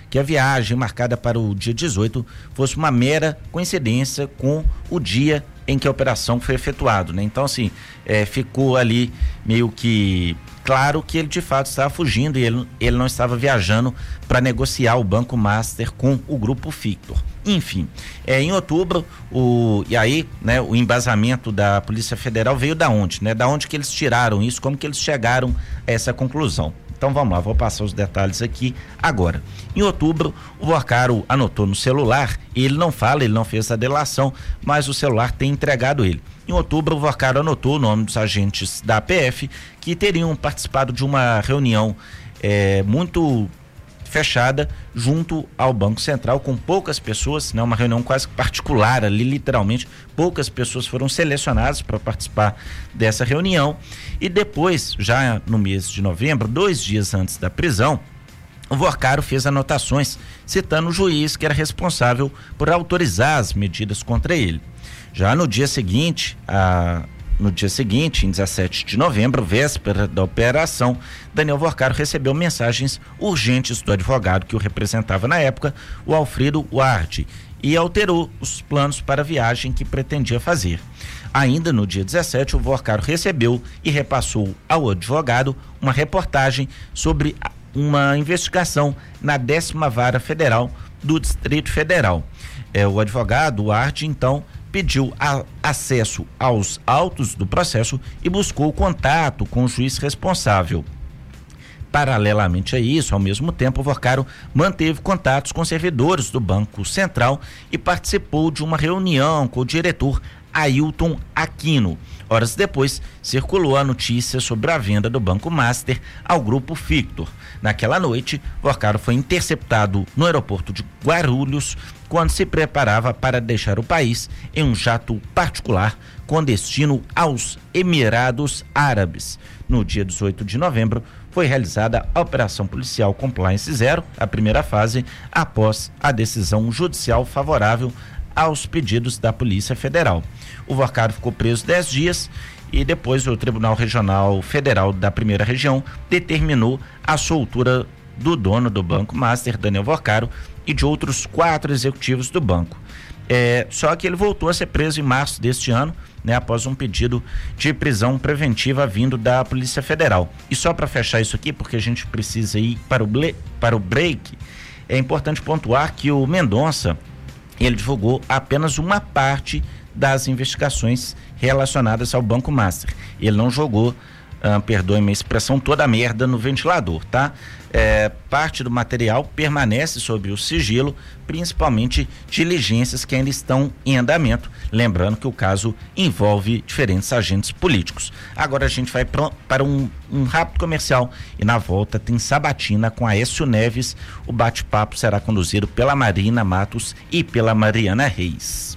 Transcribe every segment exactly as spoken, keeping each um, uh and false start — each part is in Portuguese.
que a viagem marcada para o dia dezoito fosse uma mera coincidência com o dia em que a operação foi efetuada, né? Então, assim, é, ficou ali meio que claro que ele de fato estava fugindo e ele, ele não estava viajando para negociar o Banco Master com o Grupo Fictor. Enfim, é, em outubro, o, e aí, né, o embasamento da Polícia Federal veio da onde, né? Da onde que eles tiraram isso, como que eles chegaram a essa conclusão. Então vamos lá, vou passar os detalhes aqui agora. Em outubro, o Vorcaro anotou no celular, ele não fala, ele não fez a delação, mas o celular tem entregado ele. Em outubro, o Vorcaro anotou o nome dos agentes da A P F que teriam participado de uma reunião é, muito fechada junto ao Banco Central, com poucas pessoas, né, uma reunião quase particular ali, literalmente, poucas pessoas foram selecionadas para participar dessa reunião. E depois, já no mês de novembro, dois dias antes da prisão, o Vorcaro fez anotações citando o juiz que era responsável por autorizar as medidas contra ele. Já no dia seguinte, a No dia seguinte, em dezessete de novembro, véspera da operação, Daniel Vorcaro recebeu mensagens urgentes do advogado que o representava na época, o Alfredo Ward, e alterou os planos para a viagem que pretendia fazer. Ainda no dia dezessete, o Vorcaro recebeu e repassou ao advogado uma reportagem sobre uma investigação na décima Vara Federal do Distrito Federal. É, o advogado Ward, então, pediu a, acesso aos autos do processo e buscou contato com o juiz responsável. Paralelamente a isso, ao mesmo tempo, o Vorcaro manteve contatos com servidores do Banco Central e participou de uma reunião com o diretor Ailton Aquino. Horas depois, circulou a notícia sobre a venda do Banco Master ao Grupo Fictor. Naquela noite, Vorcaro foi interceptado no aeroporto de Guarulhos quando se preparava para deixar o país em um jato particular com destino aos Emirados Árabes. No dia dezoito de novembro, foi realizada a Operação Policial Compliance Zero, a primeira fase, após a decisão judicial favorável aos pedidos da Polícia Federal. O Vorcaro ficou preso dez dias e depois o Tribunal Regional Federal da Primeira Região determinou a soltura do dono do Banco Master, Daniel Vorcaro, e de outros quatro executivos do banco. É, só que ele voltou a ser preso em março deste ano, né, após um pedido de prisão preventiva vindo da Polícia Federal. E só para fechar isso aqui, porque a gente precisa ir para o, ble, para o break, é importante pontuar que o Mendonça, ele divulgou apenas uma parte das investigações relacionadas ao Banco Master. Ele não jogou, ah, perdoe-me a expressão, toda a merda no ventilador, tá? É, parte do material permanece sob o sigilo, principalmente diligências que ainda estão em andamento. Lembrando que o caso envolve diferentes agentes políticos. Agora a gente vai pro, para um, um rápido comercial e na volta tem Sabatina com Aécio Neves. O bate-papo será conduzido pela Marina Matos e pela Mariana Reis.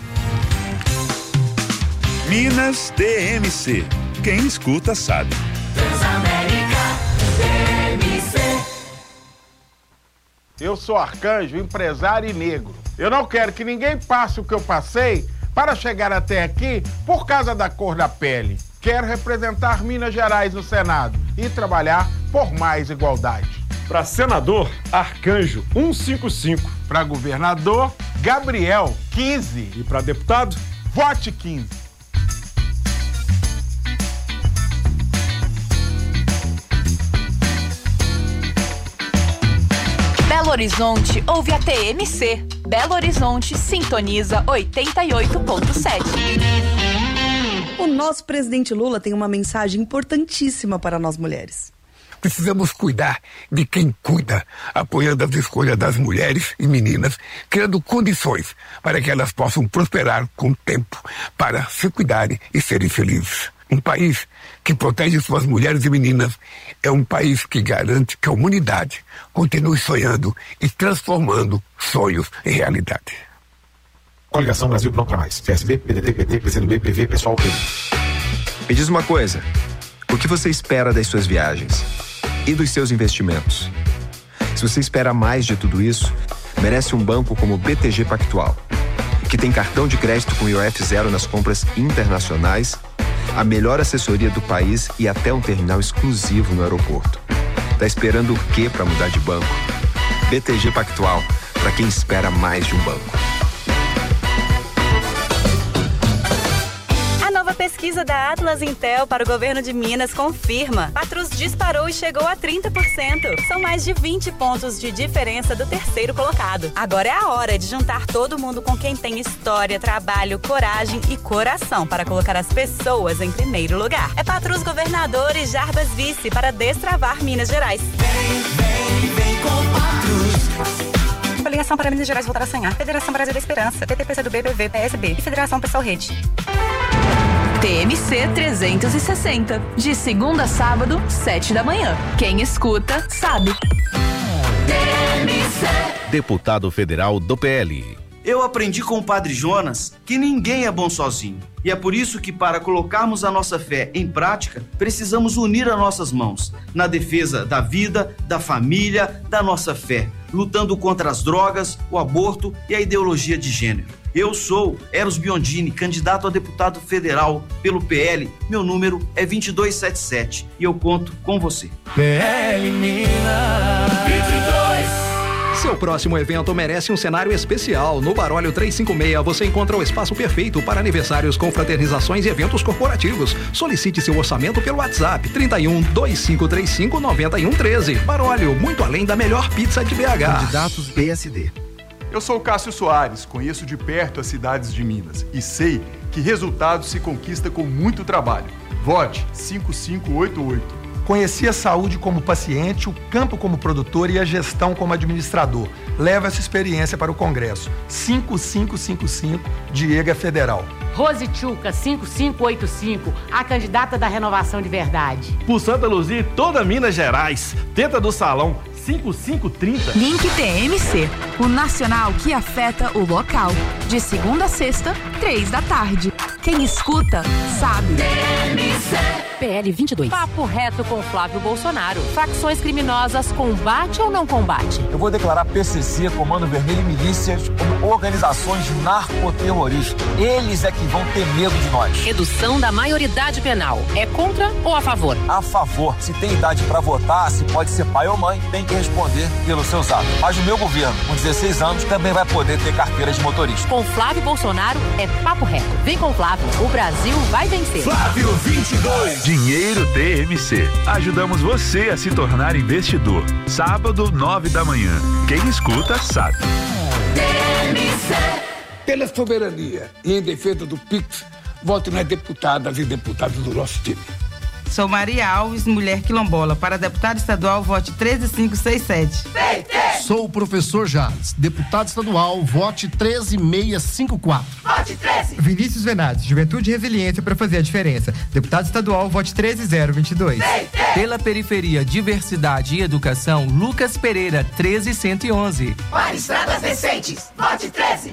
Minas D M C. Quem escuta sabe. Transamérica D M C. Eu sou Arcanjo, empresário e negro. Eu não quero que ninguém passe o que eu passei para chegar até aqui por causa da cor da pele. Quero representar Minas Gerais no Senado e trabalhar por mais igualdade. Para senador, Arcanjo cento e cinquenta e cinco. Para governador, Gabriel quinze. E para deputado, vote quinze. Belo Horizonte ouve a T M C. Belo Horizonte sintoniza oitenta e oito ponto sete. O nosso presidente Lula tem uma mensagem importantíssima para nós mulheres. Precisamos cuidar de quem cuida, apoiando as escolhas das mulheres e meninas, criando condições para que elas possam prosperar com o tempo, para se cuidarem e serem felizes. Um país que protege suas mulheres e meninas é um país que garante que a humanidade continue sonhando e transformando sonhos em realidade. Coligação Brasil Pronto para Mais. P S B, P D T, P T, P C do B, P V, Pessoal, P M. Me diz uma coisa, o que você espera das suas viagens e dos seus investimentos? Se você espera mais de tudo isso, merece um banco como o B T G Pactual, que tem cartão de crédito com I O F zero nas compras internacionais, a melhor assessoria do país e até um terminal exclusivo no aeroporto. Tá esperando o quê para mudar de banco? B T G Pactual, para quem espera mais de um banco. A pesquisa da Atlas Intel para o governo de Minas confirma. Patrus disparou e chegou a trinta por cento. São mais de vinte pontos de diferença do terceiro colocado. Agora é a hora de juntar todo mundo com quem tem história, trabalho, coragem e coração para colocar as pessoas em primeiro lugar. É Patrus governador e Jarbas vice para destravar Minas Gerais. Vem, vem, vem com Patrus. Coligação para Minas Gerais voltar a sonhar. Federação Brasil da Esperança. P T, P C do B, P V, P S B e Federação Pessoal Rede. T M C trezentos e sessenta, de segunda a sábado, sete da manhã. Quem escuta, sabe. T M C. Deputado federal do P L. Eu aprendi com o Padre Jonas que ninguém é bom sozinho. E é por isso que, para colocarmos a nossa fé em prática, precisamos unir as nossas mãos na defesa da vida, da família, da nossa fé, lutando contra as drogas, o aborto e a ideologia de gênero. Eu sou Eros Biondini, candidato a deputado federal pelo P L. Meu número é vinte e dois setenta e sete e eu conto com você. P L Minas vinte e dois. Seu próximo evento merece um cenário especial. No Baróleo trezentos e cinquenta e seis você encontra o espaço perfeito para aniversários, confraternizações e eventos corporativos. Solicite seu orçamento pelo WhatsApp trinta e um, vinte e cinco trinta e cinco, noventa e um treze. Baróleo, muito além da melhor pizza de B H. Candidatos P S D. Eu sou o Cássio Soares, conheço de perto as cidades de Minas e sei que resultados se conquista com muito trabalho. Vote cinco cinco oito oito. Conheci a saúde como paciente, o campo como produtor e a gestão como administrador. Leva essa experiência para o Congresso. cinco cinco cinco cinco, Diego Federal. Rose Tchuca, cinco cinco oito cinco, a candidata da Renovação de Verdade. Por Santa Luzia e toda Minas Gerais, Tenta do Salão, cinco cinco trinta. Link T M C, o nacional que afeta o local. De segunda a sexta, três da tarde. Quem escuta, sabe. T M C. P L vinte e dois. Papo reto com Flávio Bolsonaro. Facções criminosas, combate ou não combate? Eu vou declarar P C C, Comando Vermelho e milícias como organizações narcoterroristas. Eles é que vão ter medo de nós. Redução da maioridade penal. É contra ou a favor? A favor. Se tem idade para votar, se pode ser pai ou mãe, tem que responder pelos seus atos. Mas o meu governo, com dezesseis anos, também vai poder ter carteira de motorista. Com Flávio Bolsonaro é papo reto. Vem com Flávio, o Brasil vai vencer. Flávio vinte e dois. Dinheiro T M C. Ajudamos você a se tornar investidor. Sábado, nove da manhã. Quem escuta, sabe. T M C. Pela soberania e em defesa do Pix, voto nas deputadas e deputados do nosso time. Sou Maria Alves, mulher quilombola. Para deputado estadual, vote treze cinco seis sete. Sou o professor Jales, deputado estadual, vote treze seis cinco quatro. Vote treze. Vinícius Venades, Juventude e Resiliência para fazer a diferença. Deputado estadual, vote treze zero vinte e dois. Pela periferia, diversidade e educação, Lucas Pereira, treze cento e onze. Para estradas decentes, vote treze.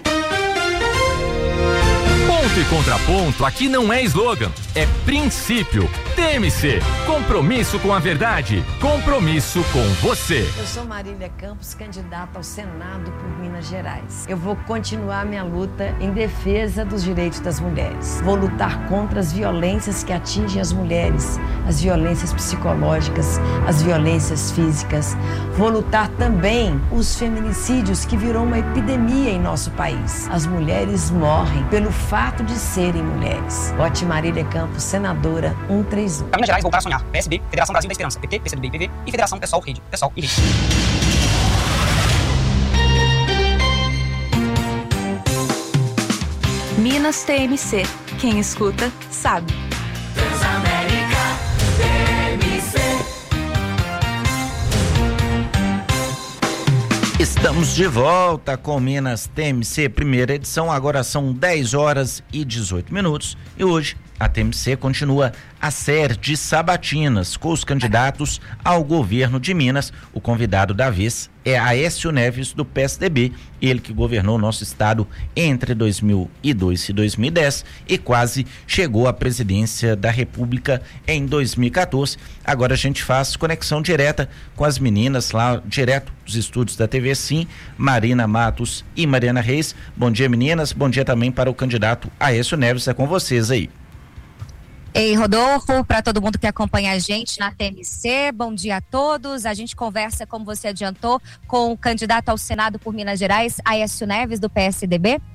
Ponto e contraponto aqui não é slogan, é princípio. T M C, compromisso com a verdade, compromisso com você. Eu sou Marília Campos, candidata ao Senado por Minas Gerais. Eu vou continuar minha luta em defesa dos direitos das mulheres. Vou lutar contra as violências que atingem as mulheres, as violências psicológicas, as violências físicas. Vou lutar também os feminicídios, que virou uma epidemia em nosso país. As mulheres morrem pelo fato de serem mulheres. Vote Marília Campos, senadora cento e trinta e um. Para Minas Gerais, voltar a sonhar. P S B, Federação Brasil da Esperança. P T, P C do B, P V e Federação Pessoal Rede. Pessoal e Rede. Minas T M C. Quem escuta, sabe. Transamérica T M C. Estamos de volta com Minas T M C, primeira edição. Agora são dez horas e dezoito minutos e hoje a T M C continua a série de sabatinas com os candidatos ao governo de Minas. O convidado da vez é Aécio Neves, do P S D B, ele que governou o nosso estado entre dois mil e dois e dois mil e dez e quase chegou à presidência da República em dois mil e quatorze. Agora a gente faz conexão direta com as meninas lá, direto dos estúdios da T V Sim, Marina Matos e Mariana Reis. Bom dia, meninas. Bom dia também para o candidato Aécio Neves. É com vocês aí. Ei, Rodolfo, para todo mundo que acompanha a gente na T M C, bom dia a todos. A gente conversa, como você adiantou, com o candidato ao Senado por Minas Gerais, Aécio Neves, do P S D B.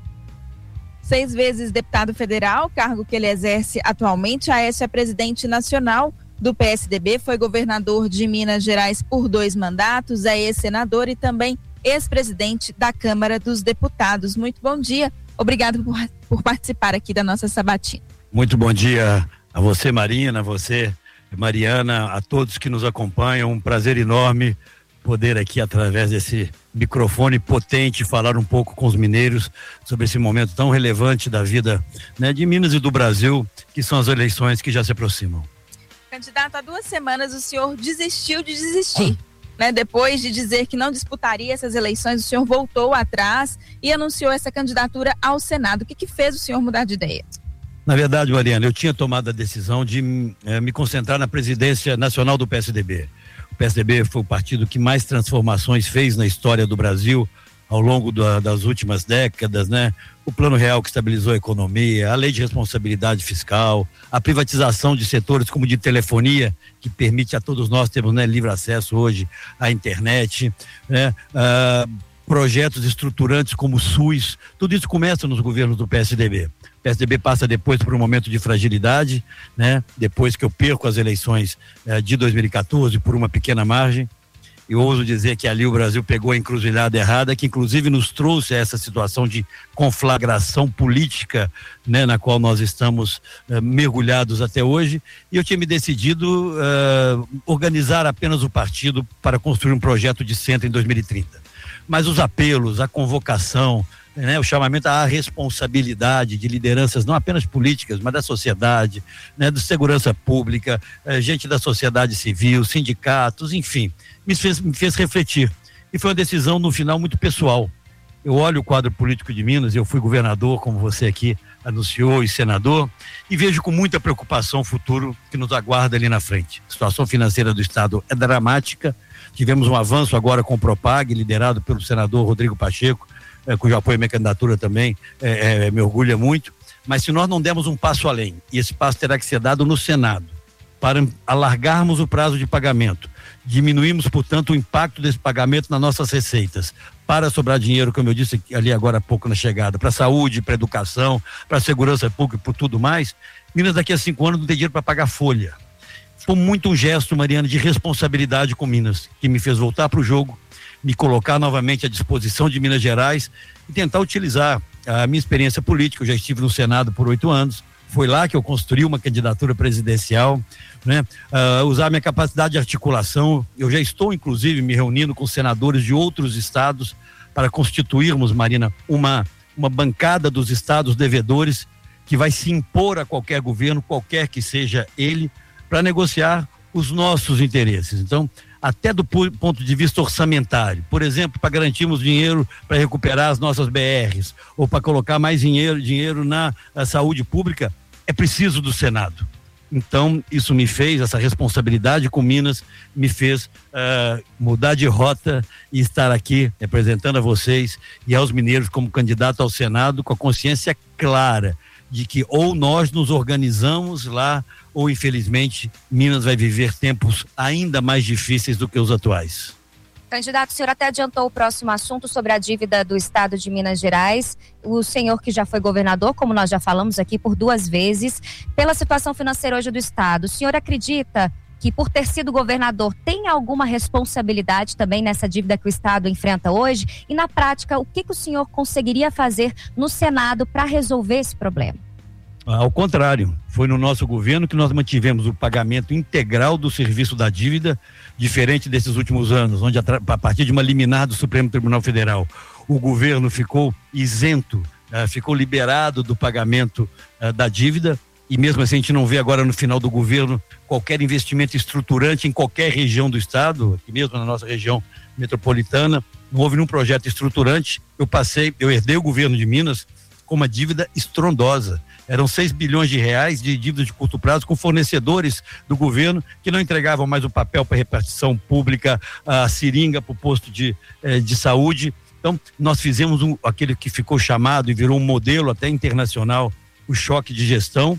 Seis vezes deputado federal, cargo que ele exerce atualmente. Aécio é presidente nacional do P S D B, foi governador de Minas Gerais por dois mandatos, é ex-senador e também ex-presidente da Câmara dos Deputados. Muito bom dia, obrigado por, por participar aqui da nossa sabatina. Muito bom dia a você, Marina, a você, Mariana, a todos que nos acompanham. Um prazer enorme poder aqui, através desse microfone potente, falar um pouco com os mineiros sobre esse momento tão relevante da vida, né, de Minas e do Brasil, que são as eleições que já se aproximam. Candidato, há duas semanas o senhor desistiu de desistir. Né? Depois de dizer que não disputaria essas eleições, o senhor voltou atrás e anunciou essa candidatura ao Senado. O que, que fez o senhor mudar de ideia? Na verdade, Mariana, eu tinha tomado a decisão de eh, me concentrar na presidência nacional do P S D B. O P S D B foi o partido que mais transformações fez na história do Brasil ao longo da, das últimas décadas, né? O Plano Real que estabilizou a economia, a lei de responsabilidade fiscal, a privatização de setores como de telefonia, que permite a todos nós termos, né, livre acesso hoje à internet, né? Ah, projetos estruturantes como o SUS, tudo isso começa nos governos do P S D B. O P S D B passa depois por um momento de fragilidade, né? Depois que eu perco as eleições eh, de dois mil e quatorze por uma pequena margem. Eu ouso dizer que ali o Brasil pegou a encruzilhada errada, que inclusive nos trouxe a essa situação de conflagração política, né, na qual nós estamos uh, mergulhados até hoje. E eu tinha me decidido uh, organizar apenas o partido para construir um projeto de centro em dois mil e trinta. Mas os apelos, a convocação, né, o chamamento à responsabilidade de lideranças não apenas políticas, mas da sociedade, né, de segurança pública, eh, gente da sociedade civil, sindicatos, enfim, me fez, me fez refletir. E foi uma decisão, no final, muito pessoal. Eu olho o quadro político de Minas, eu fui governador, como você aqui anunciou, e senador, e vejo com muita preocupação o futuro que nos aguarda ali na frente. A situação financeira do Estado é dramática. Tivemos um avanço agora com o Propag, liderado pelo senador Rodrigo Pacheco, É, cujo apoio à minha candidatura também é, é, me orgulha muito, mas se nós não dermos um passo além, e esse passo terá que ser dado no Senado, para alargarmos o prazo de pagamento, diminuirmos, portanto, o impacto desse pagamento nas nossas receitas, para sobrar dinheiro, como eu disse ali agora há pouco na chegada, para saúde, para educação, para segurança pública e por tudo mais, Minas daqui a cinco anos não tem dinheiro para pagar folha. Foi muito um gesto, Mariana, de responsabilidade com Minas, que me fez voltar para o jogo, me colocar novamente à disposição de Minas Gerais e tentar utilizar a minha experiência política. Eu já estive no Senado por oito anos, foi lá que eu construí uma candidatura presidencial, né? Uh, usar a minha capacidade de articulação. Eu já estou, inclusive, me reunindo com senadores de outros estados para constituirmos, Marina, uma, uma bancada dos estados devedores que vai se impor a qualquer governo, qualquer que seja ele, para negociar os nossos interesses. Então, até do ponto de vista orçamentário, por exemplo, para garantirmos dinheiro para recuperar as nossas B Rs, ou para colocar mais dinheiro, dinheiro na, na saúde pública, é preciso do Senado. Então, isso me fez, essa responsabilidade com Minas, me fez uh, mudar de rota e estar aqui representando a vocês e aos mineiros como candidato ao Senado, com a consciência clara de que ou nós nos organizamos lá, ou infelizmente Minas vai viver tempos ainda mais difíceis do que os atuais. Candidato, o senhor até adiantou o próximo assunto sobre a dívida do estado de Minas Gerais. O senhor que já foi governador, como nós já falamos aqui por duas vezes, pela situação financeira hoje do estado, o senhor acredita que por ter sido governador tem alguma responsabilidade também nessa dívida que o estado enfrenta hoje? E na prática, o que, que o senhor conseguiria fazer no Senado para resolver esse problema? Ao contrário, foi no nosso governo que nós mantivemos o pagamento integral do serviço da dívida, diferente desses últimos anos, onde a, a partir de uma liminar do Supremo Tribunal Federal, o governo ficou isento, uh, ficou liberado do pagamento uh, da dívida, e mesmo assim a gente não vê agora no final do governo qualquer investimento estruturante em qualquer região do estado, aqui mesmo na nossa região metropolitana, não houve nenhum projeto estruturante. Eu passei, eu herdei o governo de Minas com uma dívida estrondosa. Eram seis bilhões de reais de dívida de curto prazo com fornecedores do governo que não entregavam mais o papel para repartição pública, a seringa para o posto de, eh, de saúde. Então, nós fizemos um, aquele que ficou chamado e virou um modelo até internacional, o choque de gestão,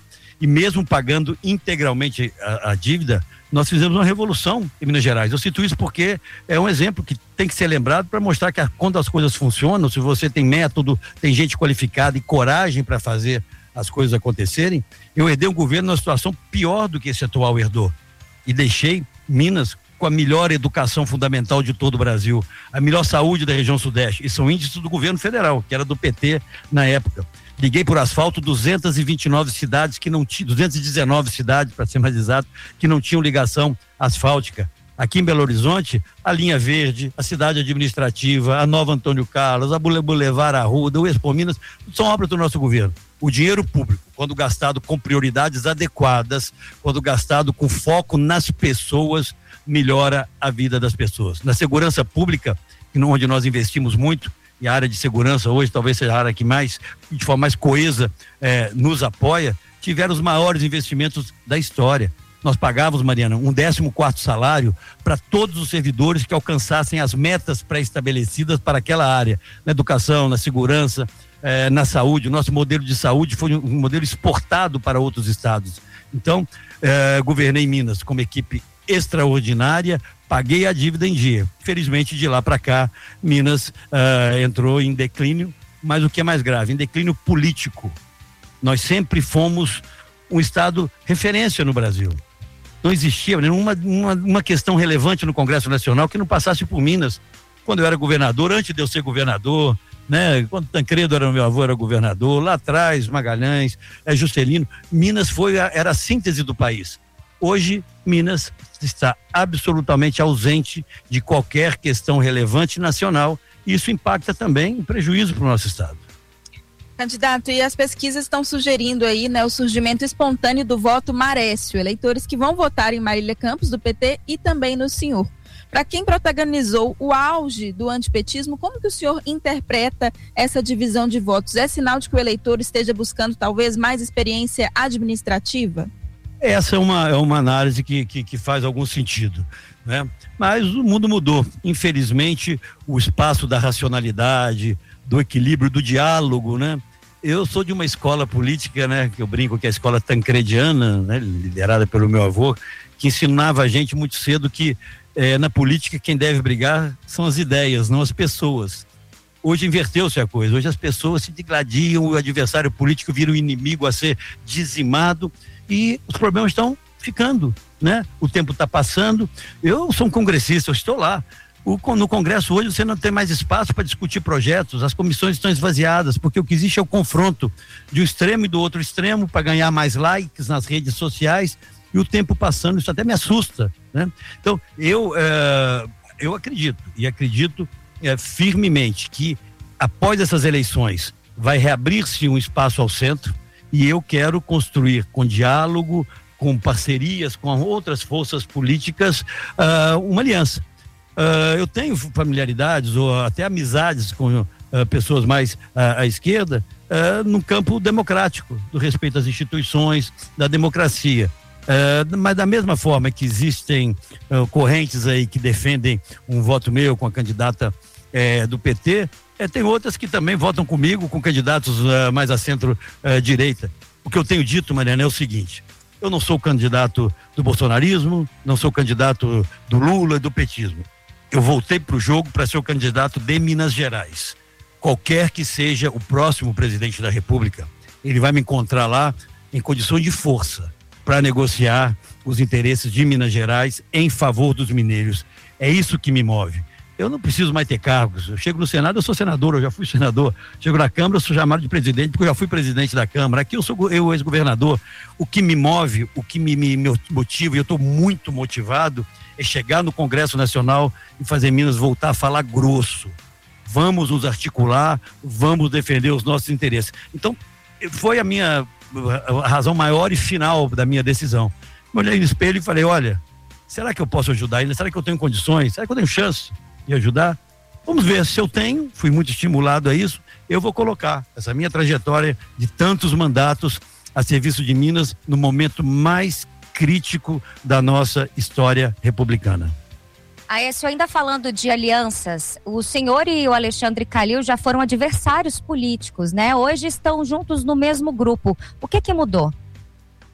E mesmo pagando integralmente a, a dívida, nós fizemos uma revolução em Minas Gerais. Eu cito isso porque é um exemplo que tem que ser lembrado para mostrar que a, quando as coisas funcionam, se você tem método, tem gente qualificada e coragem para fazer as coisas acontecerem. Eu herdei um governo numa situação pior do que esse atual herdou. E deixei Minas com a melhor educação fundamental de todo o Brasil, a melhor saúde da região sudeste. E são índices do governo federal, que era do P T na época. Liguei por asfalto duzentas e vinte e nove cidades que não tinham, duzentas e dezenove cidades, para ser mais exato, que não tinham ligação asfáltica. Aqui em Belo Horizonte, a Linha Verde, a cidade administrativa, a Nova Antônio Carlos, a Boulevard Arruda, o Expo Minas, são obras do nosso governo. O dinheiro público, quando gastado com prioridades adequadas, quando gastado com foco nas pessoas, melhora a vida das pessoas. Na segurança pública, onde nós investimos muito, e a área de segurança hoje talvez seja a área que mais, de forma mais coesa, eh, nos apoia, tiveram os maiores investimentos da história. Nós pagávamos, Mariana, um décimo quarto salário para todos os servidores que alcançassem as metas pré-estabelecidas para aquela área, na educação, na segurança, eh, na saúde. O nosso modelo de saúde foi um, um modelo exportado para outros estados. Então, eh, governei Minas como equipe extraordinária, paguei a dívida em dia. Felizmente, de lá para cá, Minas uh, entrou em declínio, mas o que é mais grave, em declínio político. Nós sempre fomos um estado referência no Brasil. Não existia nenhuma uma, uma questão relevante no Congresso Nacional que não passasse por Minas. Quando eu era governador, antes de eu ser governador, né? Quando Tancredo era meu avô, era governador, lá atrás, Magalhães, é, Juscelino, Minas foi a, era a síntese do país. Hoje, Minas está absolutamente ausente de qualquer questão relevante nacional e isso impacta também em prejuízo para o nosso estado. Candidato, e as pesquisas estão sugerindo aí, né, o surgimento espontâneo do voto Marécio, eleitores que vão votar em Marília Campos, do P T, e também no senhor. Para quem protagonizou o auge do antipetismo, como que o senhor interpreta essa divisão de votos? É sinal de que o eleitor esteja buscando talvez mais experiência administrativa? Essa é uma, é uma análise que, que, que faz algum sentido, né? Mas o mundo mudou. Infelizmente, o espaço da racionalidade, do equilíbrio, do diálogo, né? Eu sou de uma escola política, né? Que eu brinco que é a escola tancrediana, né? Liderada pelo meu avô, que ensinava a gente muito cedo que eh, na política quem deve brigar são as ideias, não as pessoas. Hoje inverteu-se a coisa. Hoje as pessoas se digladiam, o adversário político vira um inimigo a ser dizimado. E os problemas estão ficando, né? O tempo está passando. Eu sou um congressista, eu estou lá. O, no Congresso hoje você não tem mais espaço para discutir projetos, as comissões estão esvaziadas, porque o que existe é o confronto de um extremo e do outro extremo para ganhar mais likes nas redes sociais e o tempo passando, isso até me assusta, né? Então, eu, é, eu acredito, e acredito é, firmemente que após essas eleições vai reabrir-se um espaço ao centro. E eu quero construir com diálogo, com parcerias, com outras forças políticas, uh, uma aliança. Uh, eu tenho familiaridades ou até amizades com uh, pessoas mais uh, à esquerda uh, no campo democrático, do respeito às instituições, da democracia. Uh, mas da mesma forma que existem uh, correntes aí que defendem um voto meu com a candidata uh, do P T, É, tem outras que também votam comigo, com candidatos uh, mais à centro-direita. Uh, o que eu tenho dito, Mariana, é o seguinte: eu não sou candidato do bolsonarismo, não sou candidato do Lula, do petismo. Eu voltei para o jogo para ser o candidato de Minas Gerais. Qualquer que seja o próximo presidente da República, ele vai me encontrar lá em condições de força para negociar os interesses de Minas Gerais em favor dos mineiros. É isso que me move. Eu não preciso mais ter cargos. Eu chego no Senado, eu sou senador, eu já fui senador. Chego na Câmara, eu sou chamado de presidente, porque eu já fui presidente da Câmara. Aqui eu sou eu, ex-governador. O que me move, o que me, me, me motiva, e eu estou muito motivado, é chegar no Congresso Nacional e fazer Minas voltar a falar grosso. Vamos nos articular, vamos defender os nossos interesses. Então, foi a minha a razão maior e final da minha decisão. Eu olhei no espelho e falei: olha, será que eu posso ajudar ainda? Será que eu tenho condições? Será que eu tenho chance de ajudar? Vamos ver se eu tenho. Fui muito estimulado a isso. Eu vou colocar essa minha trajetória de tantos mandatos a serviço de Minas no momento mais crítico da nossa história republicana. Aécio, ainda falando de alianças, o senhor e o Alexandre Calil já foram adversários políticos, né? Hoje estão juntos no mesmo grupo. O que que mudou?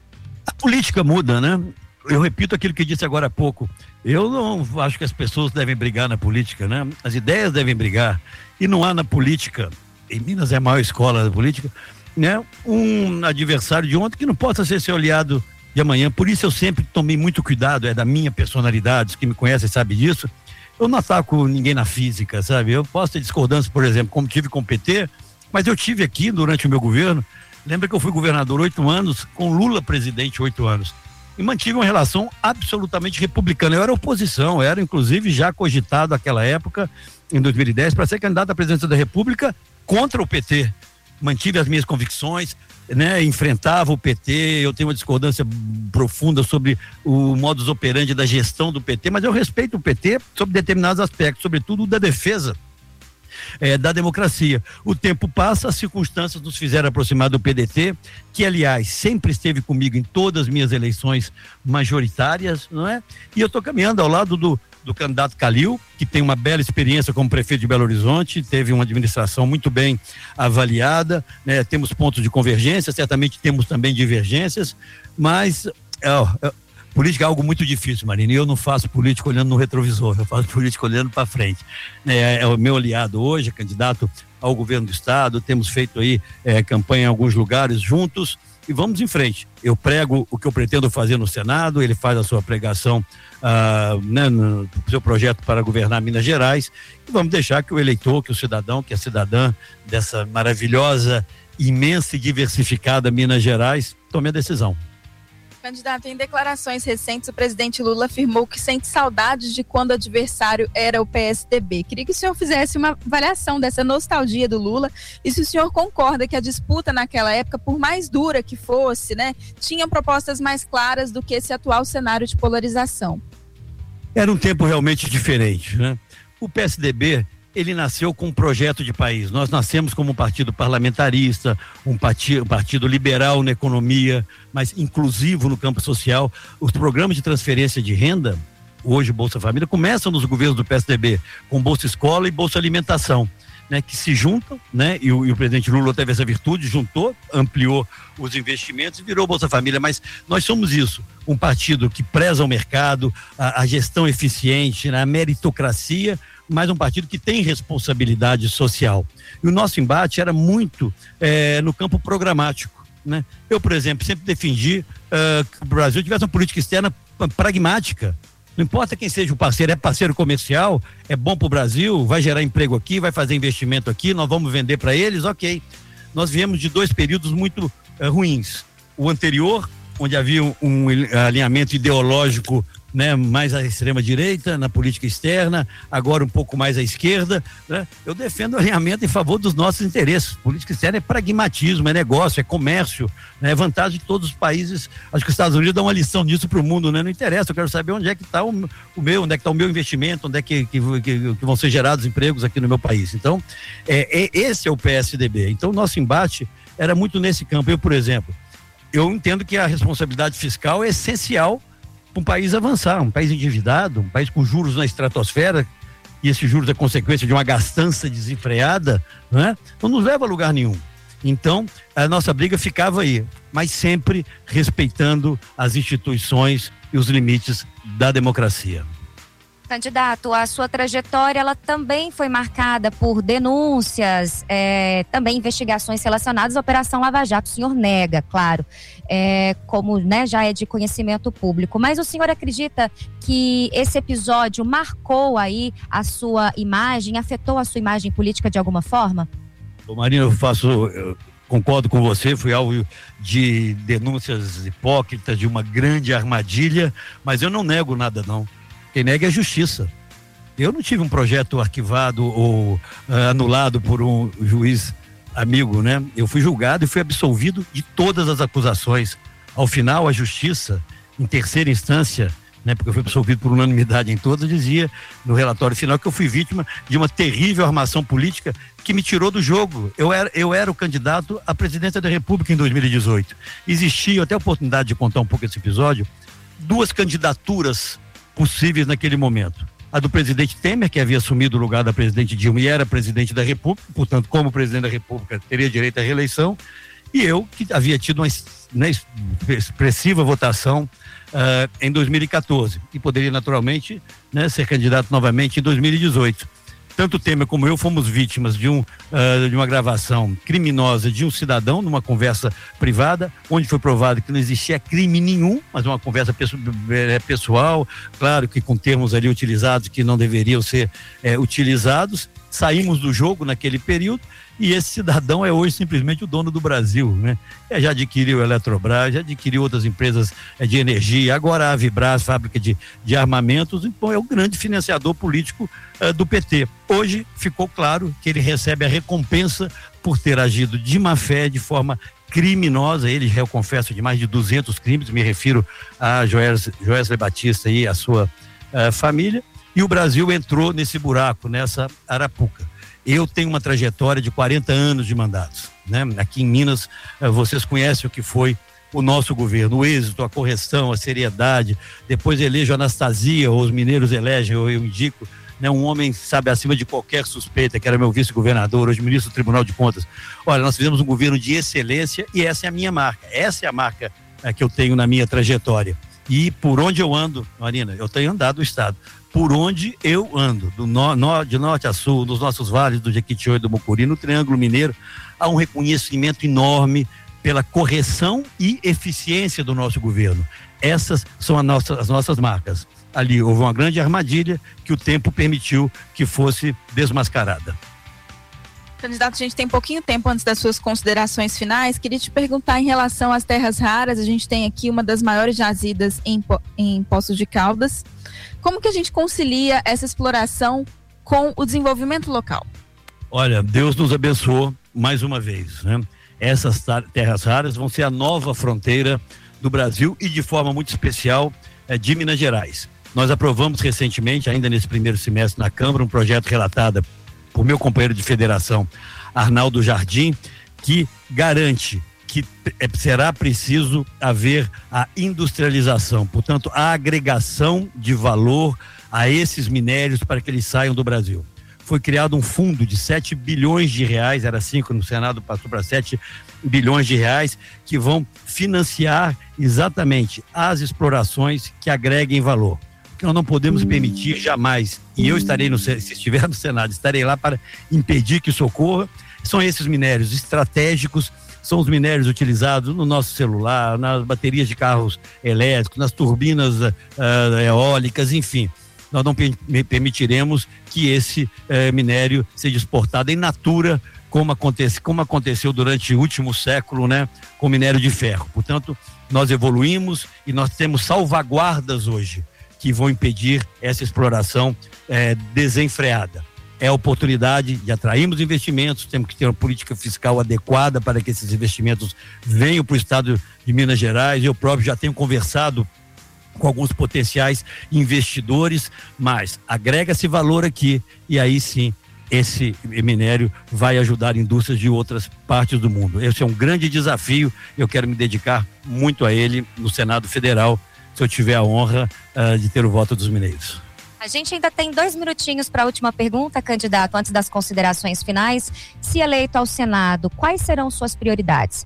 A política muda, né? Eu repito aquilo que disse agora há pouco. Eu não acho que as pessoas devem brigar na política, né? As ideias devem brigar. E não há na política, em Minas é a maior escola da política, né? Um adversário de ontem que não possa ser seu aliado de amanhã. Por isso eu sempre tomei muito cuidado, é da minha personalidade, os que me conhecem sabem disso. Eu não ataco ninguém na física, sabe? Eu posso ter discordância, por exemplo, como tive com o P T, mas eu tive aqui durante o meu governo. Lembra que eu fui governador oito anos, com Lula presidente oito anos. E mantive uma relação absolutamente republicana. Eu era oposição, eu era inclusive já cogitado naquela época, em dois mil e dez, para ser candidato à presidência da República contra o P T. Mantive as minhas convicções, né? Enfrentava o P T, eu tenho uma discordância profunda sobre o modus operandi da gestão do P T, mas eu respeito o P T sobre determinados aspectos, sobretudo da defesa É, da democracia. O tempo passa, as circunstâncias nos fizeram aproximar do P D T, que aliás sempre esteve comigo em todas as minhas eleições majoritárias, não é? E eu estou caminhando ao lado do, do candidato Calil, que tem uma bela experiência como prefeito de Belo Horizonte, teve uma administração muito bem avaliada, né? Temos pontos de convergência, certamente temos também divergências, mas é, é, política é algo muito difícil, Marina, e eu não faço política olhando no retrovisor, eu faço política olhando para frente. É, é o meu aliado hoje, candidato ao governo do estado, temos feito aí é, campanha em alguns lugares juntos e vamos em frente. Eu prego o que eu pretendo fazer no Senado, ele faz a sua pregação, ah, né, no seu projeto para governar Minas Gerais, e vamos deixar que o eleitor, que o cidadão, que a cidadã dessa maravilhosa, imensa e diversificada Minas Gerais tome a decisão. Candidato, em declarações recentes, o presidente Lula afirmou que sente saudades de quando o adversário era o P S D B. Queria que o senhor fizesse uma avaliação dessa nostalgia do Lula e se o senhor concorda que a disputa naquela época, por mais dura que fosse, né, tinha propostas mais claras do que esse atual cenário de polarização. Era um tempo realmente diferente, né? O P S D B, ele nasceu com um projeto de país. Nós nascemos como um partido parlamentarista, um partido, um partido liberal na economia, mas inclusivo no campo social. Os programas de transferência de renda, hoje Bolsa Família, começam nos governos do P S D B, com Bolsa Escola e Bolsa Alimentação, né, que se juntam, né, e o, e o presidente Lula teve essa virtude, juntou, ampliou os investimentos e virou Bolsa Família. Mas nós somos isso, um partido que preza o mercado, a, a gestão eficiente, né, a meritocracia, mas um partido que tem responsabilidade social. E o nosso embate era muito é, no campo programático, né? Eu, por exemplo, sempre defendi uh, que o Brasil tivesse uma política externa pragmática. Não importa quem seja o parceiro, é parceiro comercial, é bom para o Brasil, vai gerar emprego aqui, vai fazer investimento aqui, nós vamos vender para eles, ok. Nós viemos de dois períodos muito uh, ruins. O anterior, onde havia um, um alinhamento ideológico, né, mais à extrema direita na política externa, agora um pouco mais à esquerda, né? Eu defendo o alinhamento em favor dos nossos interesses. Política externa é pragmatismo, é negócio, é comércio, né? É vantagem de todos os países. Acho que os Estados Unidos dão uma lição disso para o mundo, né? Não interessa, eu quero saber onde é que está o, o meu, onde é que está o meu investimento, onde é que, que, que, que vão ser gerados empregos aqui no meu país. Então, é, é, esse é o P S D B. Então, o nosso embate era muito nesse campo. Eu, por exemplo, eu entendo que a responsabilidade fiscal é essencial para um país avançar, um país endividado, um país com juros na estratosfera, e esses juros é consequência de uma gastança desenfreada, né? Não nos leva a lugar nenhum. Então, a nossa briga ficava aí, mas sempre respeitando as instituições e os limites da democracia. Candidato, a sua trajetória ela também foi marcada por denúncias, é, também investigações relacionadas à Operação Lava Jato. O senhor nega, claro, é, como, né, já é de conhecimento público. Mas o senhor acredita que esse episódio marcou aí a sua imagem, afetou a sua imagem política de alguma forma? Ô Marina, eu faço... Eu... Concordo com você, fui alvo de denúncias hipócritas, de uma grande armadilha, mas eu não nego nada não. Quem nega é a justiça. Eu não tive um projeto arquivado ou uh, anulado por um juiz amigo, né? Eu fui julgado e fui absolvido de todas as acusações. Ao final, a justiça, em terceira instância, né, porque eu fui absolvido por unanimidade em todas, dizia no relatório final que eu fui vítima de uma terrível armação política que me tirou do jogo. Eu era, eu era o candidato à presidência da República em dois mil e dezoito. Existia, eu até a oportunidade de contar um pouco esse episódio, duas candidaturas possíveis naquele momento. A do presidente Temer, que havia assumido o lugar da presidente Dilma e era presidente da República, portanto, como presidente da República, teria direito à reeleição, E eu, que havia tido uma, uma expressiva votação uh, em dois mil e quatorze e poderia naturalmente, né, ser candidato novamente em dois mil e dezoito. Tanto o Temer como eu fomos vítimas de, um, uh, de uma gravação criminosa de um cidadão numa conversa privada, onde foi provado que não existia crime nenhum, mas uma conversa pessoal, claro que com termos ali utilizados que não deveriam ser eh, utilizados. Saímos do jogo naquele período e esse cidadão é hoje simplesmente o dono do Brasil, né? É, já adquiriu a Eletrobras, já adquiriu outras empresas é, de energia, agora a Vibras, fábrica de, de armamentos, então é o grande financiador político uh, do P T. Hoje ficou claro que ele recebe a recompensa por ter agido de má fé, de forma criminosa. Ele, eu confesso, de mais de duzentos crimes, me refiro a Joesley Batista e a sua uh, família. E o Brasil entrou nesse buraco, nessa arapuca. Eu tenho uma trajetória de quarenta anos de mandatos, né? Aqui em Minas, vocês conhecem o que foi o nosso governo, o êxito, a correção, a seriedade. Depois elejo a Anastasia, ou os mineiros elegem, ou eu indico, né, um homem, sabe, acima de qualquer suspeita, que era meu vice-governador, hoje ministro do Tribunal de Contas. Olha, nós fizemos um governo de excelência e essa é a minha marca. Essa é a marca é, que eu tenho na minha trajetória. E por onde eu ando, Marina, eu tenho andado o Estado. Por onde eu ando, do no, no, de norte a sul, nos nossos vales do Jequitinhonha e do Mucuri, no Triângulo Mineiro, há um reconhecimento enorme pela correção e eficiência do nosso governo. Essas são a nossa, as nossas marcas. Ali houve uma grande armadilha que o tempo permitiu que fosse desmascarada. Candidato, a gente tem pouquinho tempo antes das suas considerações finais. Queria te perguntar em relação às terras raras. A gente tem aqui uma das maiores jazidas em, em Poços de Caldas. Como que a gente concilia essa exploração com o desenvolvimento local? Olha, Deus nos abençoou mais uma vez, né? Essas terras raras vão ser a nova fronteira do Brasil e de forma muito especial é, de Minas Gerais. Nós aprovamos recentemente, ainda nesse primeiro semestre na Câmara, um projeto relatado por meu companheiro de federação, Arnaldo Jardim, que garante que será preciso haver a industrialização, portanto, a agregação de valor a esses minérios para que eles saiam do Brasil. Foi criado um fundo de sete bilhões de reais, era cinco no Senado, passou para sete bilhões de reais, que vão financiar exatamente as explorações que agreguem valor. Que nós não podemos permitir jamais, e eu estarei no, se estiver no Senado, estarei lá para impedir que isso ocorra. São esses minérios estratégicos, são os minérios utilizados no nosso celular, nas baterias de carros elétricos, nas turbinas uh, eólicas, enfim. Nós não permitiremos que esse uh, minério seja exportado em natura, como, acontece, como aconteceu durante o último século, né, com o minério de ferro. Portanto, nós evoluímos e nós temos salvaguardas hoje que vão impedir essa exploração eh, desenfreada. É a oportunidade de atrairmos investimentos, temos que ter uma política fiscal adequada para que esses investimentos venham para o estado de Minas Gerais. Eu próprio já tenho conversado com alguns potenciais investidores, mas agrega-se valor aqui e aí sim esse minério vai ajudar indústrias de outras partes do mundo. Esse é um grande desafio, eu quero me dedicar muito a ele no Senado Federal, se eu tiver a honra uh, de ter o voto dos mineiros. A gente ainda tem dois minutinhos para a última pergunta, candidato, antes das considerações finais. Se eleito ao Senado, quais serão suas prioridades?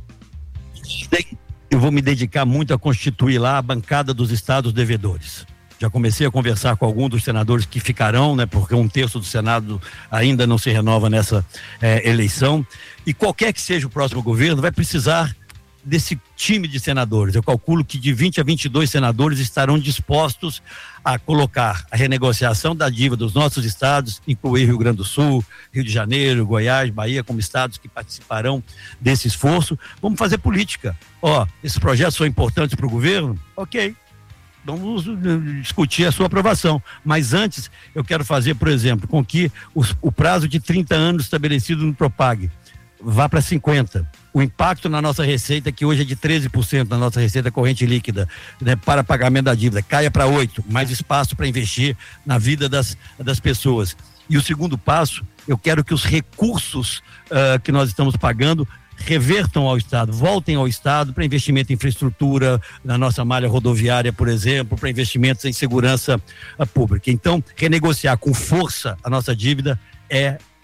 Eu vou me dedicar muito a constituir lá a bancada dos estados devedores. Já comecei a conversar com alguns dos senadores que ficarão, né, porque um terço do Senado ainda não se renova nessa eh, eleição. E qualquer que seja o próximo governo, vai precisar desse time de senadores. Eu calculo que de vinte a vinte e dois senadores estarão dispostos a colocar a renegociação da dívida dos nossos estados, incluir Rio Grande do Sul, Rio de Janeiro, Goiás, Bahia, como estados que participarão desse esforço. Vamos fazer política. Ó, esses projetos são importantes para o governo? Ok. Vamos discutir a sua aprovação. Mas antes, eu quero fazer, por exemplo, com que os, o prazo de trinta anos estabelecido no Propag vá para cinquenta. O impacto na nossa receita, que hoje é de treze por cento da nossa receita corrente líquida, né, para pagamento da dívida, caia para oito por cento, mais espaço para investir na vida das, das pessoas. E o segundo passo, eu quero que os recursos uh, que nós estamos pagando revertam ao Estado, voltem ao Estado para investimento em infraestrutura, na nossa malha rodoviária, por exemplo, para investimentos em segurança uh, pública. Então, renegociar com força a nossa dívida é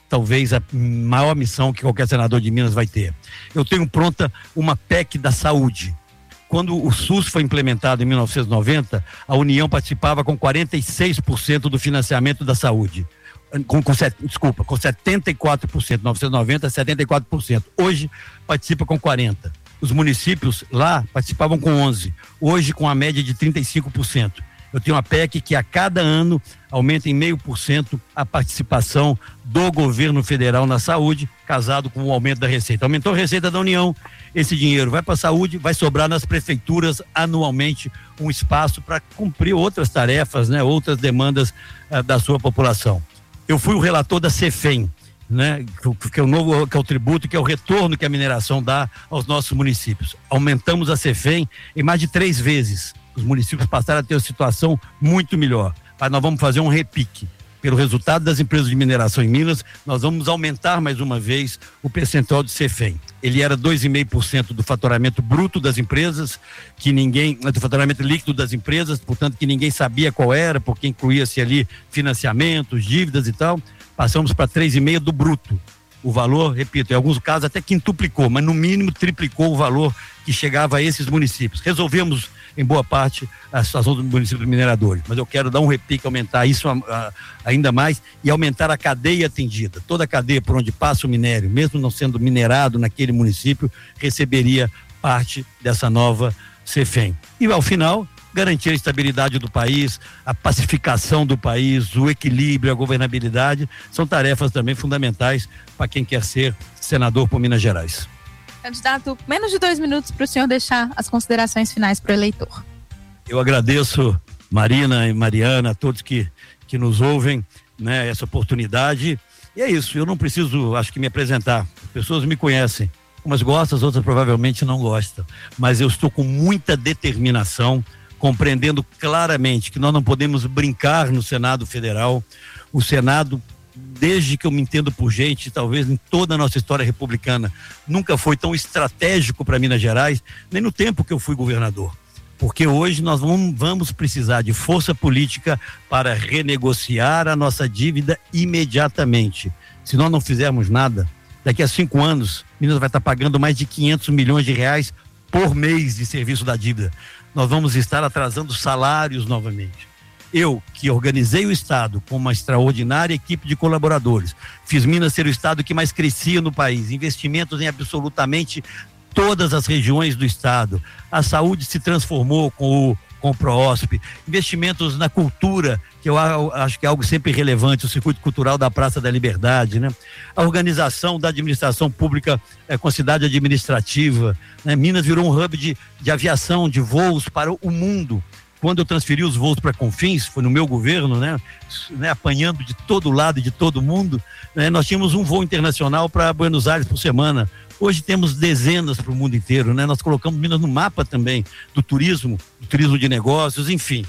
talvez a maior missão que qualquer senador de Minas vai ter. Eu tenho pronta uma P E C da saúde. Quando o SUS foi implementado em mil novecentos e noventa, a União participava com quarenta e seis por cento do financiamento da saúde. Com, com, desculpa, com setenta e quatro por cento, novecentos e noventa, setenta e quatro por cento. Hoje participa com quarenta por cento. Os municípios lá participavam com onze por cento. Hoje com a média de trinta e cinco por cento. Eu tenho uma P E C que a cada ano aumenta em meio por cento a participação do governo federal na saúde, casado com o aumento da receita. Aumentou a receita da União, esse dinheiro vai para a saúde, vai sobrar nas prefeituras anualmente um espaço para cumprir outras tarefas, né, outras demandas uh, da sua população. Eu fui o relator da CEFEM, né, que, que é o novo, que é o tributo, que é o retorno que a mineração dá aos nossos municípios. Aumentamos a CEFEM em mais de três vezes. Os municípios passaram a ter uma situação muito melhor. Mas nós vamos fazer um repique. Pelo resultado das empresas de mineração em Minas, nós vamos aumentar mais uma vez o percentual de CEFEM. Ele era dois vírgula cinco por cento do faturamento bruto das empresas, que ninguém, do faturamento líquido das empresas, portanto que ninguém sabia qual era, porque incluía-se ali financiamentos, dívidas e tal. Passamos para três vírgula cinco por cento do bruto. O valor, repito, em alguns casos até quintuplicou, mas no mínimo triplicou o valor que chegava a esses municípios. Resolvemos, em boa parte, a situação dos municípios mineradores, mas eu quero dar um repique, aumentar isso a, a, ainda mais e aumentar a cadeia atendida. Toda a cadeia por onde passa o minério, mesmo não sendo minerado naquele município, receberia parte dessa nova CEFEM. E ao final, garantir a estabilidade do país, a pacificação do país, o equilíbrio, a governabilidade, são tarefas também fundamentais para quem quer ser senador por Minas Gerais. Candidato, menos de dois minutos para o senhor deixar as considerações finais para o eleitor. Eu agradeço, Marina e Mariana, a todos que, que nos ouvem, né, essa oportunidade. E é isso, eu não preciso, acho que me apresentar. As pessoas me conhecem. Umas gostam, as outras provavelmente não gostam. Mas eu estou com muita determinação, compreendendo claramente que nós não podemos brincar no Senado Federal. O Senado, desde que eu me entendo por gente, talvez em toda a nossa história republicana, nunca foi tão estratégico para Minas Gerais, nem no tempo que eu fui governador. Porque hoje nós vamos, vamos precisar de força política para renegociar a nossa dívida imediatamente. Se nós não fizermos nada, daqui a cinco anos, Minas vai estar pagando mais de quinhentos milhões de reais por mês de serviço da dívida. Nós vamos estar atrasando salários novamente. Eu, que organizei o Estado com uma extraordinária equipe de colaboradores, fiz Minas ser o Estado que mais crescia no país, investimentos em absolutamente todas as regiões do Estado. A saúde se transformou com o, com o PROOSP, investimentos na cultura, que eu acho que é algo sempre relevante, o circuito cultural da Praça da Liberdade, né? A organização da administração pública é, com a cidade administrativa, né? Minas virou um hub de, de aviação, de voos para o mundo. Quando eu transferi os voos para Confins, foi no meu governo, né? né? Apanhando de todo lado e de todo mundo, né? Nós tínhamos um voo internacional para Buenos Aires por semana. Hoje temos dezenas para o mundo inteiro, né? Nós colocamos Minas no mapa também do turismo, do turismo de negócios, enfim.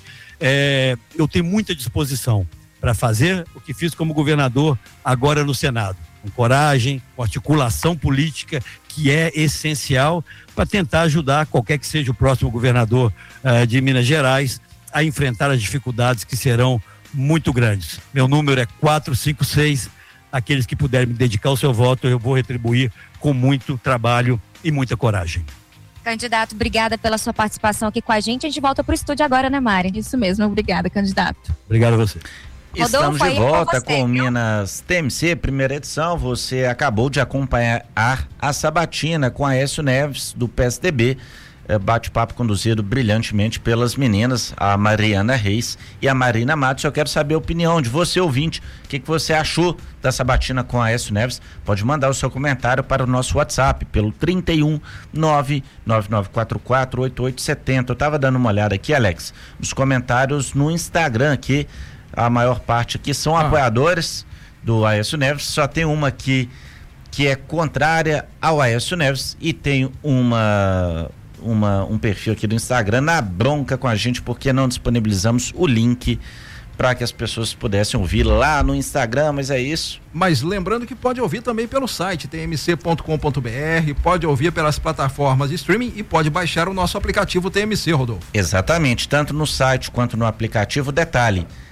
É, eu tenho muita disposição para fazer o que fiz como governador agora no Senado, com coragem, com articulação política, que é essencial para tentar ajudar qualquer que seja o próximo governador uh, de Minas Gerais a enfrentar as dificuldades que serão muito grandes. Meu número é quatro cinco seis. Aqueles que puderem me dedicar o seu voto, eu vou retribuir com muito trabalho e muita coragem. Candidato, obrigada pela sua participação aqui com a gente. A gente volta para o estúdio agora, né, Mari? Isso mesmo, obrigada, candidato. Obrigado a você. Estamos de volta com Minas T M C, primeira edição. Você acabou de acompanhar a sabatina com a Aécio Neves, do P S D B. Bate-papo conduzido brilhantemente pelas meninas, a Mariana Reis e a Marina Matos. Eu quero saber a opinião de você, ouvinte. O que, que você achou da sabatina com a Aécio Neves? Pode mandar o seu comentário para o nosso WhatsApp, pelo trinta e um, nove nove nove quatro quatro, oito oito sete zero. Eu estava dando uma olhada aqui, Alex, nos comentários no Instagram aqui. A maior parte aqui são ah. apoiadores do Aécio Neves. Só tem uma aqui que é contrária ao Aécio Neves e tem uma... Uma, um perfil aqui do Instagram na bronca com a gente porque não disponibilizamos o link para que as pessoas pudessem ouvir lá no Instagram, mas é isso. Mas lembrando que pode ouvir também pelo site t m c ponto com ponto b r, pode ouvir pelas plataformas de streaming e pode baixar o nosso aplicativo T M C, Rodolfo. Exatamente, tanto no site quanto no aplicativo. Detalhe,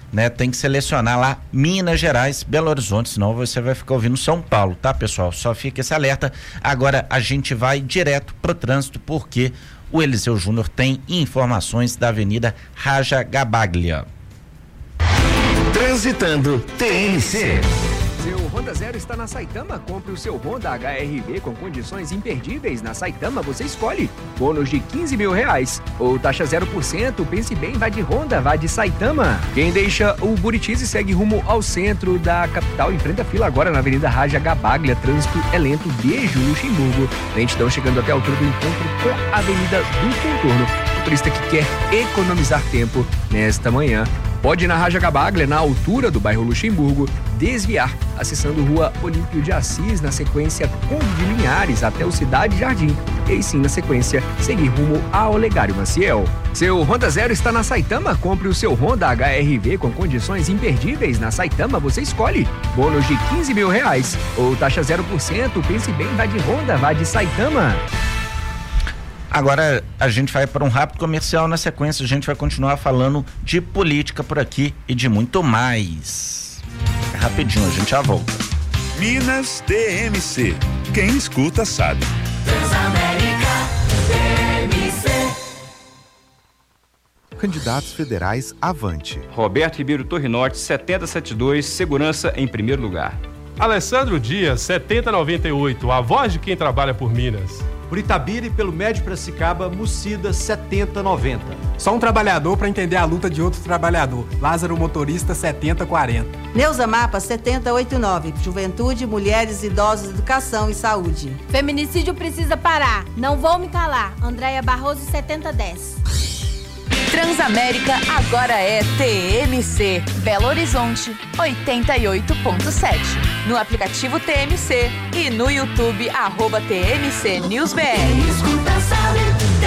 né? Tem que selecionar lá Minas Gerais, Belo Horizonte, senão você vai ficar ouvindo São Paulo, tá, pessoal? Só fica esse alerta. Agora a gente vai direto pro trânsito, porque o Eliseu Júnior tem informações da Avenida Raja Gabaglia. Transitando T M C. Seu Honda Zero está na Saitama. Compre o seu Honda H R V com condições imperdíveis. Na Saitama você escolhe bônus de quinze mil reais ou taxa zero por cento. Pense bem, vá de Honda, vá de Saitama. Quem deixa o Buritis e segue rumo ao centro da capital, enfrenta a fila agora na Avenida Raja Gabaglia. Trânsito é lento desde o Luxemburgo. Lentidão chegando até a altura do encontro com a Avenida do Contorno. O turista que quer economizar tempo nesta manhã pode ir na Raja Gabaglia, na altura do bairro Luxemburgo, desviar, acessando Rua Olímpio de Assis, na sequência Conde de Linhares, até o Cidade Jardim. E aí sim, na sequência, seguir rumo a Olegário Maciel. Seu Honda Zero está na Saitama. Compre o seu Honda H R V com condições imperdíveis. Na Saitama você escolhe bônus de quinze mil reais ou taxa zero por cento. Pense bem, vá de Honda, vá de Saitama. Agora a gente vai para um rápido comercial. Na sequência a gente vai continuar falando de política por aqui e de muito mais. É rapidinho, a gente já volta. Minas T M C. Quem escuta sabe. Transamérica T M C. Candidatos federais avante. Roberto Ribeiro Torre Norte, setenta e setenta e dois, segurança em primeiro lugar. Alessandro Dias, setenta e noventa e oito, a voz de quem trabalha por Minas. Por Itabira, pelo Médio Piracicaba, Mucida, setenta e noventa. Só um trabalhador para entender a luta de outro trabalhador. Lázaro Motorista, setenta e quarenta. Neuza Mapa, setenta e oitenta e nove. Juventude, mulheres, idosos, educação e saúde. Feminicídio precisa parar. Não vou me calar. Andréia Barroso, setenta e dez. Transamérica agora é T M C. Belo Horizonte, oitenta e oito ponto sete. No aplicativo T M C e no YouTube, arroba T M C News B R. Escuta, sabe,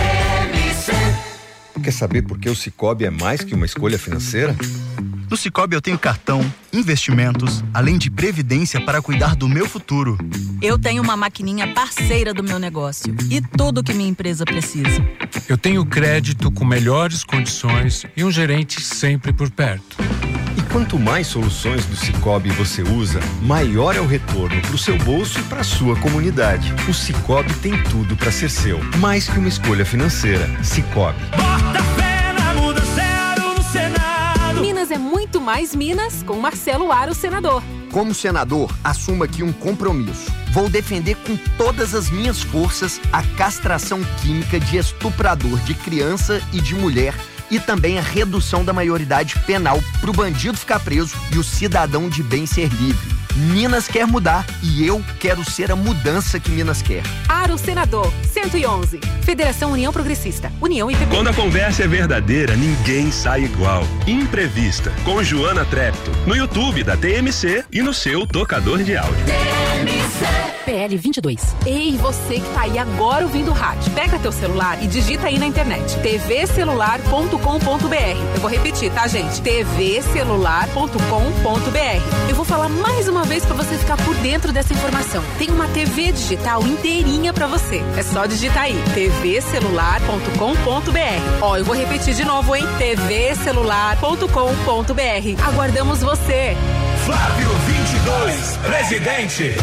T M C. Quer saber por que o Sicoob é mais que uma escolha financeira? No Sicoob eu tenho cartão, investimentos, além de previdência para cuidar do meu futuro. Eu tenho uma maquininha parceira do meu negócio e tudo que minha empresa precisa. Eu tenho crédito com melhores condições e um gerente sempre por perto. E quanto mais soluções do Sicoob você usa, maior é o retorno para o seu bolso e para a sua comunidade. O Sicoob tem tudo para ser seu, mais que uma escolha financeira. Sicoob. Bota fé na muda zero no Senado. Minas é muito mais Minas com Marcelo Aro, senador. Como senador, assumo aqui um compromisso. Vou defender com todas as minhas forças a castração química de estuprador de criança e de mulher e também a redução da maioridade penal para o bandido ficar preso e o cidadão de bem ser livre. Minas quer mudar e eu quero ser a mudança que Minas quer. Aro, senador, cento e onze. Federação União Progressista, União I P P. Quando a conversa é verdadeira, ninguém sai igual. Imprevista, com Joana Trepto, no YouTube da T M C e no seu tocador de áudio. T M C. P L vinte e dois. Ei, você que tá aí agora ouvindo o rádio, pega teu celular e digita aí na internet t v celular ponto com ponto b r. Eu vou repetir, tá, gente? t v celular ponto com ponto b r. Eu vou falar mais uma vez para você ficar por dentro dessa informação. Tem uma T V digital inteirinha para você. É só digitar aí t v celular ponto com ponto b r. Ó, eu vou repetir de novo, hein? t v celular ponto com ponto b r. Aguardamos você. Flávio vinte e dois, presidente.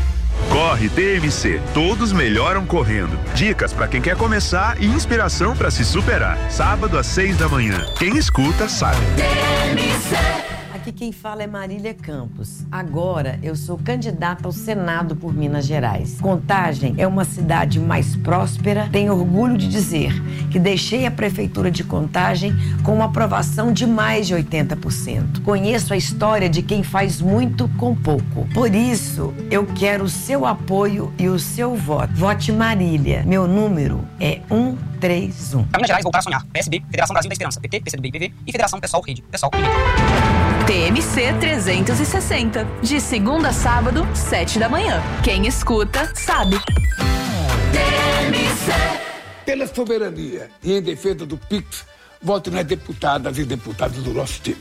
Corre T M C, todos melhoram correndo. Dicas para quem quer começar e inspiração para se superar. Sábado às seis da manhã. Quem escuta sabe. T M C. Aqui quem fala é Marília Campos. Agora eu sou candidata ao Senado por Minas Gerais. Contagem é uma cidade mais próspera. Tenho orgulho de dizer que deixei a prefeitura de Contagem com uma aprovação de mais de oitenta por cento. Conheço a história de quem faz muito com pouco. Por isso, eu quero o seu apoio e o seu voto. Vote Marília. Meu número é um três um. Minas Gerais, voltar a sonhar. P S B, Federação Brasil da Esperança. P T, P C D B e P V e Federação Pessoal Rede. Pessoal Rede. T M C trezentos e sessenta. De segunda a sábado, sete da manhã. Quem escuta, sabe. T M C. Pela soberania e em defesa do Pix, vote nas deputadas e deputados do nosso time.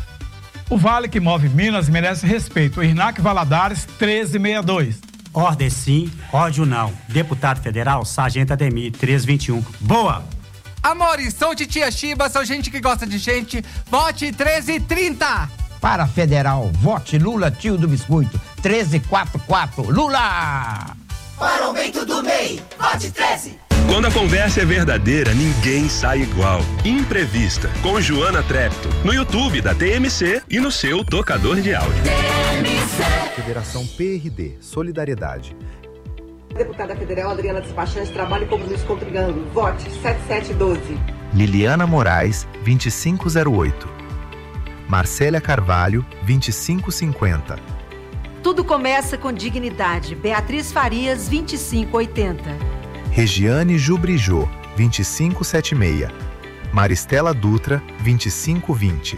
O Vale que move Minas merece respeito. Irnac Valadares, treze sessenta e dois. Ordem sim, ódio não. Deputado federal, Sargento Ademir, trezentos e vinte e um. Boa! Amores, sou Titia Chiba, sou gente que gosta de gente. Vote treze trinta. Para Federal, vote Lula, tio do biscoito. treze quarenta e quatro, Lula! Para o aumento do M E I, vote treze. Quando a conversa é verdadeira, ninguém sai igual. Imprevista, com Joana Trepto, no YouTube da T M C e no seu tocador de áudio. T M C. Federação P R D, Solidariedade. Deputada Federal Adriana Despachante trabalha como Luiz Contrigando. Vote sete sete um dois. Liliana Moraes, vinte e cinco zero oito. Marcélia Carvalho, vinte e cinco cinquenta. Tudo começa com dignidade. Beatriz Farias, vinte e cinco oitenta. Regiane Jubrijô, vinte e cinco setenta e seis. Maristela Dutra, vinte e cinco vinte.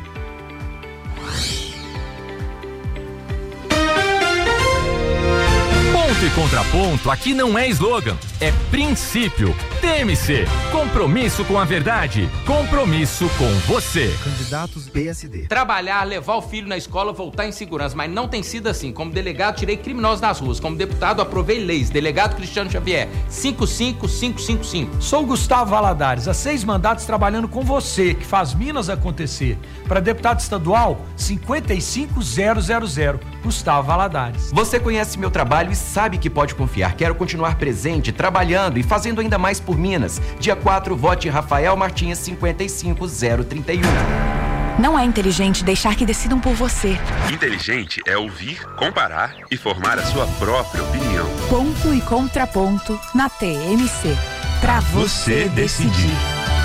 Ponto e contraponto aqui não é slogan, é princípio. T M C, compromisso com a verdade, compromisso com você. Candidatos P S D. Trabalhar, levar o filho na escola, voltar em segurança, mas não tem sido assim. Como delegado, tirei criminosos nas ruas. Como deputado, aprovei leis. Delegado Cristiano Xavier, cinco cinco cinco cinco cinco. Sou Gustavo Valadares, há seis mandatos trabalhando com você, que faz Minas acontecer. Para deputado estadual, cinquenta e cinco zero zero zero, Gustavo Valadares. Você conhece meu trabalho e sabe que pode confiar. Quero continuar presente, trabalhando e fazendo ainda mais por Minas. Dia quatro, vote Rafael Martins, cinquenta e cinco zero trinta e um. Não é inteligente deixar que decidam por você. Inteligente é ouvir, comparar e formar a sua própria opinião. Ponto e contraponto na T M C. Pra você decidir.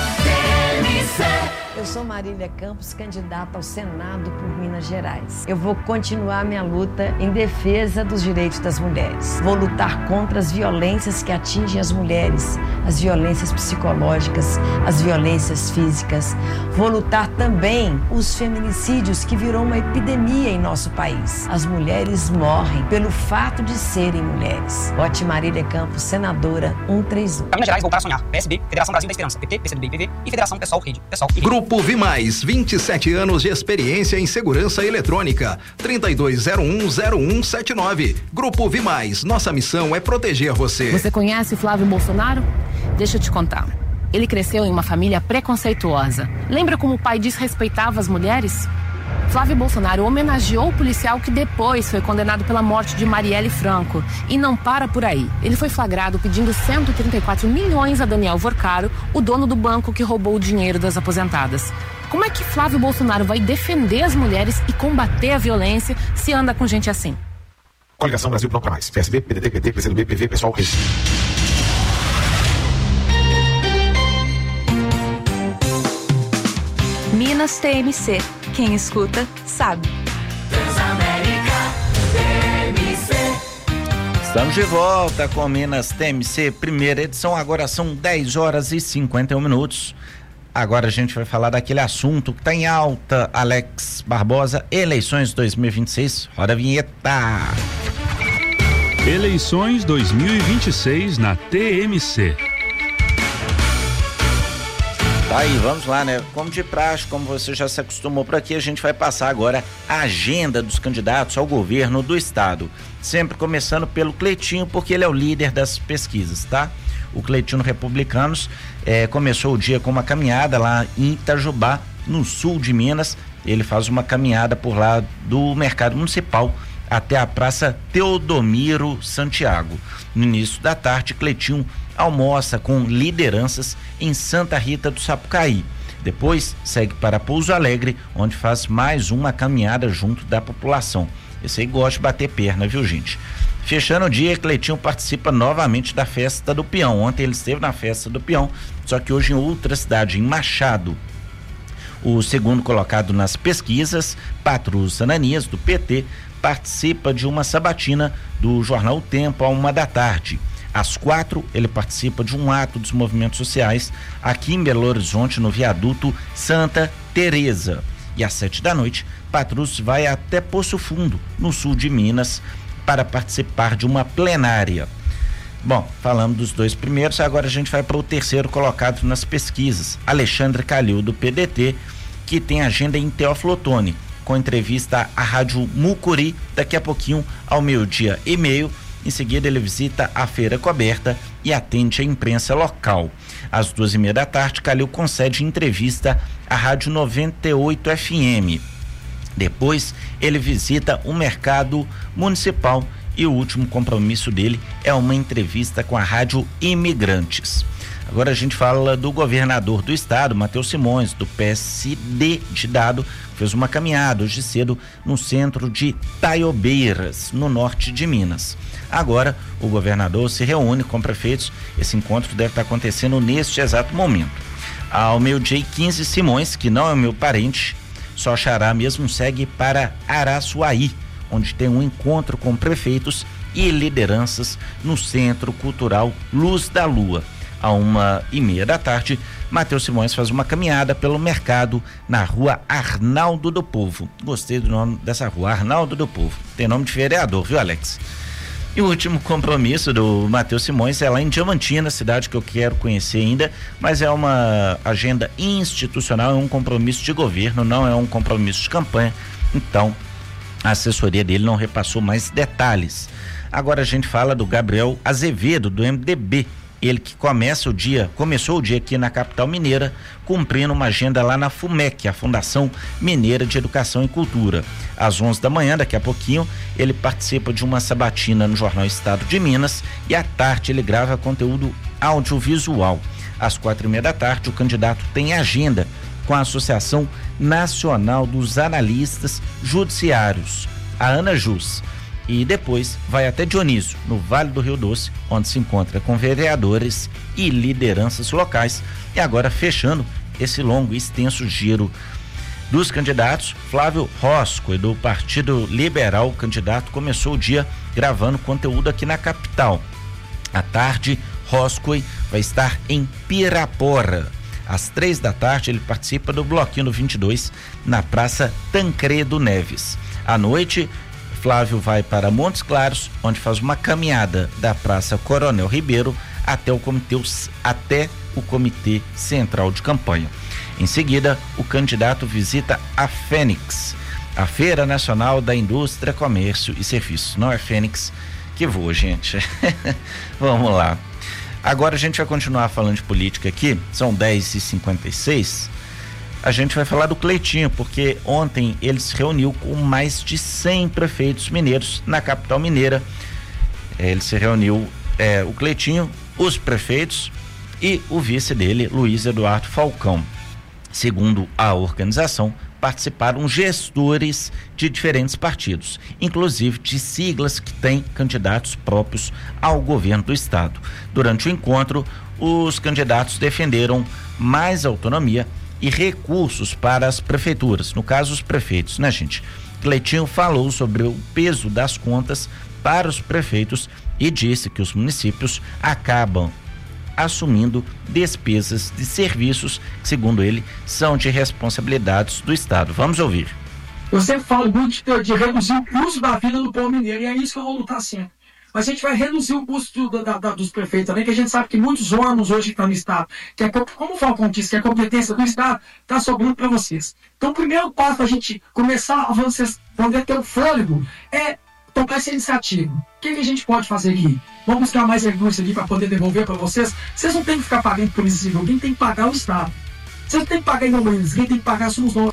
T M C. Eu sou Marília Campos, candidata ao Senado por Minas Gerais. Eu vou continuar minha luta em defesa dos direitos das mulheres. Vou lutar contra as violências que atingem as mulheres, as violências psicológicas, as violências físicas. Vou lutar também os feminicídios, que virou uma epidemia em nosso país. As mulheres morrem pelo fato de serem mulheres. Vote Marília Campos, senadora cento e trinta e um. Minas Gerais, voltar a sonhar. P S B, Federação Brasil da Esperança, P T, P C D B, P V e Federação Pessoal Rede. Pessoal e Grupo Vimais, vinte e sete anos de experiência em segurança eletrônica. trinta e dois zero um zero um sete nove. Grupo Vimais, nossa missão é proteger você. Você conhece Flávio Bolsonaro? Deixa eu te contar. Ele cresceu em uma família preconceituosa. Lembra como o pai desrespeitava as mulheres? Flávio Bolsonaro homenageou o policial que depois foi condenado pela morte de Marielle Franco. E não para por aí. Ele foi flagrado pedindo cento e trinta e quatro milhões a Daniel Vorcaro, o dono do banco que roubou o dinheiro das aposentadas. Como é que Flávio Bolsonaro vai defender as mulheres e combater a violência se anda com gente assim? Coligação Brasil Pronto Pra Mais. P S B, P D T, P T, P C D B, P V, Pessoal Rede. Minas T M C. Quem escuta, sabe. Transamérica T M C. Estamos de volta com Minas T M C, primeira edição. Agora são dez horas e cinquenta e um minutos. Agora a gente vai falar daquele assunto que está em alta, Alex Barbosa, eleições dois mil e vinte e seis. Roda a vinheta. Eleições dois mil e vinte e seis na T M C. Tá aí, vamos lá, né? Como de praxe, como você já se acostumou por aqui, a gente vai passar agora a agenda dos candidatos ao governo do estado. Sempre começando pelo Cleitinho, porque ele é o líder das pesquisas, tá? O Cleitinho Republicanos eh, começou o dia com uma caminhada lá em Itajubá, no sul de Minas. Ele faz uma caminhada por lá do Mercado Municipal até a Praça Teodomiro Santiago. No início da tarde, Cleitinho almoça com lideranças em Santa Rita do Sapucaí. Depois segue para Pouso Alegre, onde faz mais uma caminhada junto da população. Esse aí gosta de bater perna, viu, gente? Fechando o dia, Cleitinho participa novamente da festa do peão. Ontem ele esteve na festa do peão, só que hoje em outra cidade, em Machado. O segundo colocado nas pesquisas, Patrus Ananias, do P T, participa de uma sabatina do jornal O Tempo a uma da tarde. Às quatro, ele participa de um ato dos movimentos sociais aqui em Belo Horizonte, no viaduto Santa Teresa. E às sete da noite, Patrus vai até Poço Fundo, no sul de Minas, para participar de uma plenária. Bom, falamos dos dois primeiros, agora a gente vai para o terceiro colocado nas pesquisas, Alexandre Calil, do P D T, que tem agenda em Teófilo Otoni, com entrevista à Rádio Mucuri, daqui a pouquinho, ao meio-dia e meio. Em seguida, ele visita a feira coberta e atende a imprensa local. Às duas e meia da tarde, Calil concede entrevista à Rádio noventa e oito F M. Depois, ele visita o mercado municipal e o último compromisso dele é uma entrevista com a Rádio Imigrantes. Agora a gente fala do governador do estado, Matheus Simões, do P S D de Dado, fez uma caminhada hoje cedo no centro de Taiobeiras, no norte de Minas. Agora o governador se reúne com prefeitos, esse encontro deve estar acontecendo neste exato momento. Ao meio-dia e quinze, Simões, que não é meu parente, só xará mesmo, segue para Araçuaí, onde tem um encontro com prefeitos e lideranças no Centro Cultural Luz da Lua. À uma e meia da tarde, Matheus Simões faz uma caminhada pelo mercado na rua Arnaldo do Povo. Gostei do nome dessa rua, Arnaldo do Povo. Tem nome de vereador, viu, Alex? E o último compromisso do Matheus Simões é lá em Diamantina, cidade que eu quero conhecer ainda, mas é uma agenda institucional, é um compromisso de governo, não é um compromisso de campanha. Então, a assessoria dele não repassou mais detalhes. Agora a gente fala do Gabriel Azevedo, do M D B. Ele que começa o dia, começou o dia aqui na capital mineira, cumprindo uma agenda lá na FUMEC, a Fundação Mineira de Educação e Cultura. Às onze da manhã, daqui a pouquinho, ele participa de uma sabatina no Jornal Estado de Minas e à tarde ele grava conteúdo audiovisual. Às quatro e meia da tarde, o candidato tem agenda com a Associação Nacional dos Analistas Judiciários, a ANAJUS. E depois vai até Dionísio, no Vale do Rio Doce, onde se encontra com vereadores e lideranças locais. E agora, fechando esse longo e extenso giro dos candidatos, Flávio Roscoe, do Partido Liberal, candidato, começou o dia gravando conteúdo aqui na capital. À tarde, Roscoe vai estar em Pirapora. Às três da tarde, ele participa do Bloquinho do vinte e dois, na Praça Tancredo Neves. À noite, Flávio vai para Montes Claros, onde faz uma caminhada da Praça Coronel Ribeiro até o comitê, até o Comitê Central de Campanha. Em seguida, o candidato visita a Fênix, a Feira Nacional da Indústria, Comércio e Serviços. Não é Fênix que voa, gente. Vamos lá. Agora a gente vai continuar falando de política aqui, são dez e cinquenta e seis. A gente vai falar do Cleitinho, porque ontem ele se reuniu com mais de cem prefeitos mineiros na capital mineira. Ele se reuniu, é, o Cleitinho, os prefeitos e o vice dele, Luiz Eduardo Falcão. Segundo a organização, participaram gestores de diferentes partidos, inclusive de siglas que têm candidatos próprios ao governo do estado. Durante o encontro, os candidatos defenderam mais autonomia e recursos para as prefeituras, no caso os prefeitos, né, gente? Cleitinho falou sobre o peso das contas para os prefeitos e disse que os municípios acabam assumindo despesas de serviços que, segundo ele, são de responsabilidades do estado. Vamos ouvir. Eu sempre falo muito de, de reduzir o custo da vida do povo mineiro, e é isso que eu vou lutar sempre. Mas a gente vai reduzir o custo do, da, da, dos prefeitos também, que a gente sabe que muitos órgãos hoje que estão no estado, que é, como o Falcão disse, que a competência do estado está sobrando para vocês. Então o primeiro passo para a gente começar a vocês poder ter o fôlego é tomar essa iniciativa. O que, que a gente pode fazer aqui? Vamos buscar mais recursos aqui para poder devolver para vocês. Vocês não tem que ficar pagando polícia civil, quem tem que pagar é o estado. Vocês não tem que pagar em nome deles, quem tem que pagar somos nós.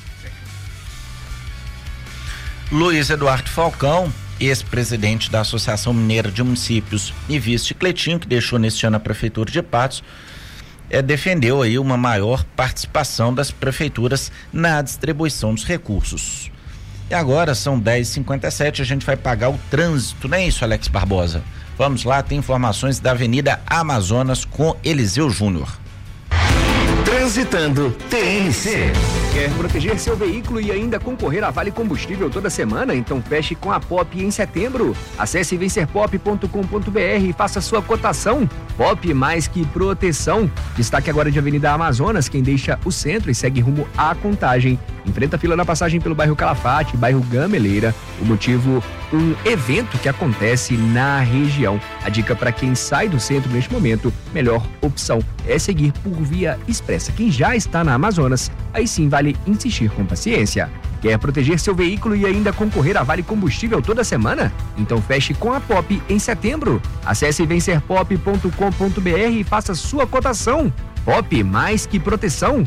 Luiz Eduardo Falcão, ex-presidente da Associação Mineira de Municípios e vice Cleitinho, que deixou neste ano a prefeitura de Patos, é, defendeu aí uma maior participação das prefeituras na distribuição dos recursos. E agora são dez e cinquenta e sete, a gente vai pagar o trânsito, não é isso, Alex Barbosa? Vamos lá, tem informações da Avenida Amazonas com Eliseu Júnior. Transitando T N C. Quer proteger seu veículo e ainda concorrer a Vale Combustível toda semana? Então feche com a Pop em setembro. Acesse vencer pop ponto com ponto b r e faça sua cotação. Pop mais que proteção. Destaque agora de Avenida Amazonas, quem deixa o centro e segue rumo à Contagem. Enfrenta a fila na passagem pelo bairro Calafate, bairro Gameleira. O motivo, um evento que acontece na região. A dica para quem sai do centro neste momento, melhor opção é seguir por via expressa. Quem já está na Amazonas, aí sim vale insistir com paciência. Quer proteger seu veículo e ainda concorrer a vale combustível toda semana? Então feche com a Pop em setembro. Acesse vencer pop ponto com ponto b r e faça sua cotação. Pop, mais que proteção.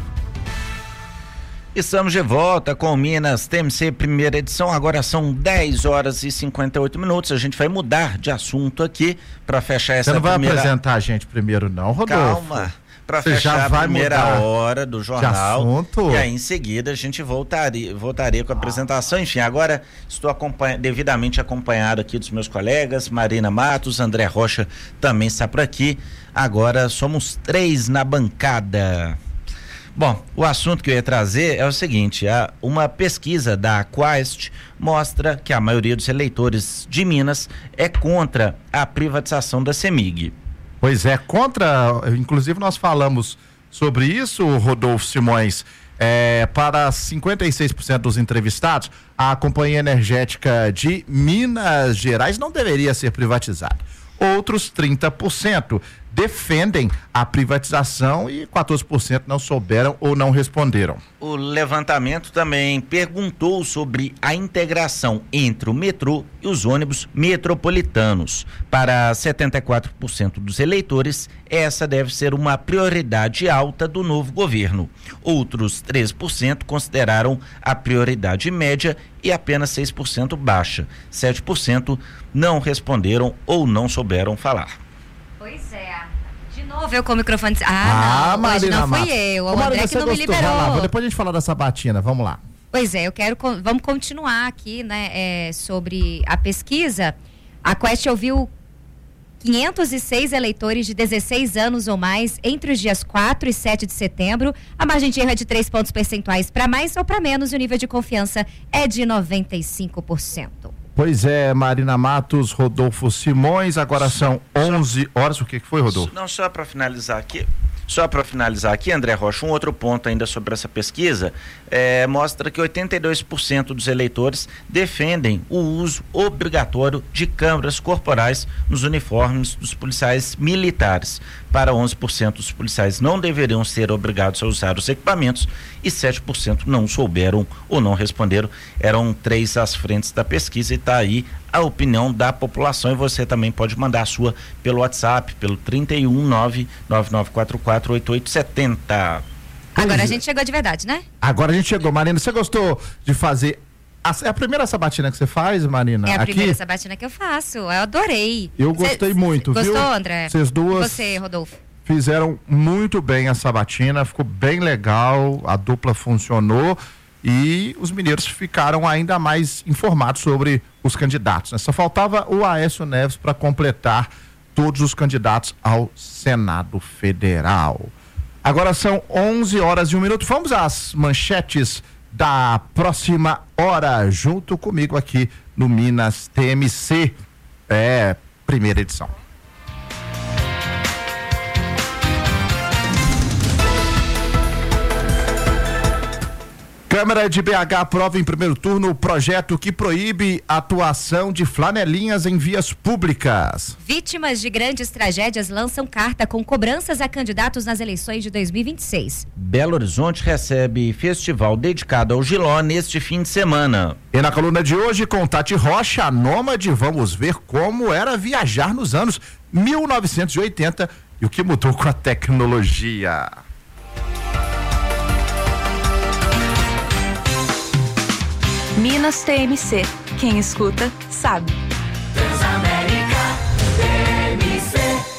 Estamos de volta com Minas T M C primeira edição, agora são dez horas e cinquenta e oito minutos, a gente vai mudar de assunto aqui para fechar essa primeira... Você não vai apresentar a gente primeiro não, Rodolfo? Calma, para fechar a primeira hora do jornal assunto. E aí em seguida a gente voltaria, voltaria com a apresentação. Enfim, agora estou acompanha, devidamente acompanhado aqui dos meus colegas, Marina Matos, André Rocha também está por aqui, agora somos três na bancada. Bom, o assunto que eu ia trazer é o seguinte, uma pesquisa da Quaest mostra que a maioria dos eleitores de Minas é contra a privatização da CEMIG. Pois é, contra, inclusive nós falamos sobre isso, Rodolfo Simões, é, para cinquenta e seis por cento dos entrevistados, a Companhia Energética de Minas Gerais não deveria ser privatizada. Outros trinta por cento defendem a privatização e quatorze por cento não souberam ou não responderam. O levantamento também perguntou sobre a integração entre o metrô e os ônibus metropolitanos. Para setenta e quatro por cento dos eleitores, essa deve ser uma prioridade alta do novo governo. Outros treze por cento consideraram a prioridade média e apenas seis por cento baixa. sete por cento não responderam ou não souberam falar. Pois é. De novo eu com o microfone. Ah, ah não, hoje não fui Matos. eu. O Ô, André Marina, que não me gostou? liberou. Vai lá, depois a gente fala da sabatina, vamos lá. Pois é, eu quero. Vamos continuar aqui, né, é, sobre a pesquisa. A Quest ouviu quinhentos e seis eleitores de dezesseis anos ou mais entre os dias quatro e sete de setembro. A margem de erro é de três pontos percentuais para mais ou para menos e o nível de confiança é de noventa e cinco por cento. Pois é, Marina Matos, Rodolfo Simões, agora são onze horas. O que foi, Rodolfo? Não, só para finalizar aqui, só para finalizar aqui, André Rocha, um outro ponto ainda sobre essa pesquisa, é, mostra que oitenta e dois por cento dos eleitores defendem o uso obrigatório de câmeras corporais nos uniformes dos policiais militares. Para onze por cento dos policiais não deveriam ser obrigados a usar os equipamentos e sete por cento não souberam ou não responderam. Eram três as frentes da pesquisa e está aí a opinião da população e você também pode mandar a sua pelo WhatsApp, pelo trinta e um, nove nove nove quatro quatro oito oito sete zero. Agora a gente chegou de verdade, né? Agora a gente chegou. Marina, você gostou de fazer... A, é a primeira sabatina que você faz, Marina? É a aqui? primeira sabatina que eu faço, eu adorei. Eu gostei Cê, muito, gostou, viu? Gostou, André? Vocês duas... Você, Rodolfo? Fizeram muito bem a sabatina, ficou bem legal, a dupla funcionou e os mineiros ficaram ainda mais informados sobre os candidatos, né? Só faltava o Aécio Neves para completar todos os candidatos ao Senado Federal. Agora são onze horas e um minuto, vamos às manchetes da próxima hora, junto comigo aqui no Minas T M C, é, primeira edição. Câmara de B H aprova em primeiro turno o projeto que proíbe a atuação de flanelinhas em vias públicas. Vítimas de grandes tragédias lançam carta com cobranças a candidatos nas eleições de dois mil e vinte e seis. Belo Horizonte recebe festival dedicado ao Giló neste fim de semana. E na coluna de hoje, com Tati Rocha, a Nômade, vamos ver como era viajar nos anos mil novecentos e oitenta e o que mudou com a tecnologia. Minas T M C. Quem escuta, sabe. Transamérica T M C.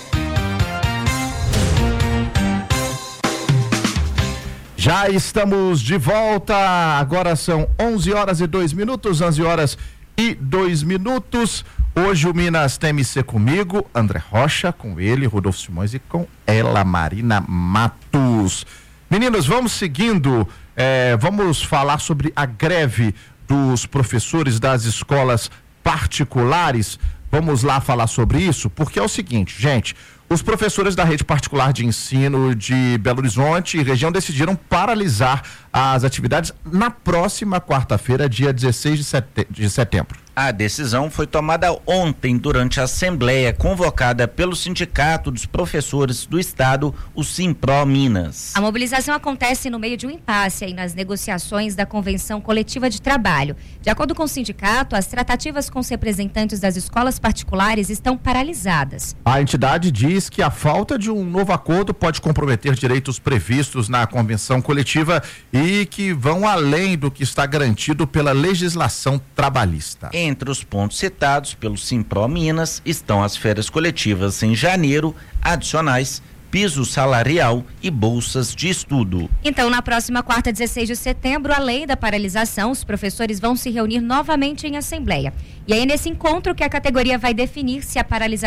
Já estamos de volta. Agora são onze horas e dois minutos, onze horas e dois minutos. Hoje o Minas T M C comigo, André Rocha, com ele, Rodolfo Simões e com ela, Marina Matos. Meninos, vamos seguindo, é, vamos falar sobre a greve dos professores das escolas particulares. Vamos lá falar sobre isso, porque é o seguinte, gente, Os professores da rede particular de ensino de Belo Horizonte e região decidiram paralisar as atividades na próxima quarta-feira, dia dezesseis de setembro. A decisão foi tomada ontem durante a assembleia convocada pelo Sindicato dos Professores do Estado, o Simpró Minas. A mobilização acontece no meio de um impasse aí nas negociações da Convenção Coletiva de Trabalho. De acordo com o sindicato, as tratativas com os representantes das escolas particulares estão paralisadas. A entidade diz que a falta de um novo acordo pode comprometer direitos previstos na Convenção Coletiva e que vão além do que está garantido pela legislação trabalhista. Entre os pontos citados pelo Simpró Minas estão as férias coletivas em janeiro, adicionais, piso salarial e bolsas de estudo. Então, na próxima quarta, dezesseis de setembro, além da paralisação, os professores vão se reunir novamente em assembleia. E aí, nesse encontro que a categoria vai definir se a paralisação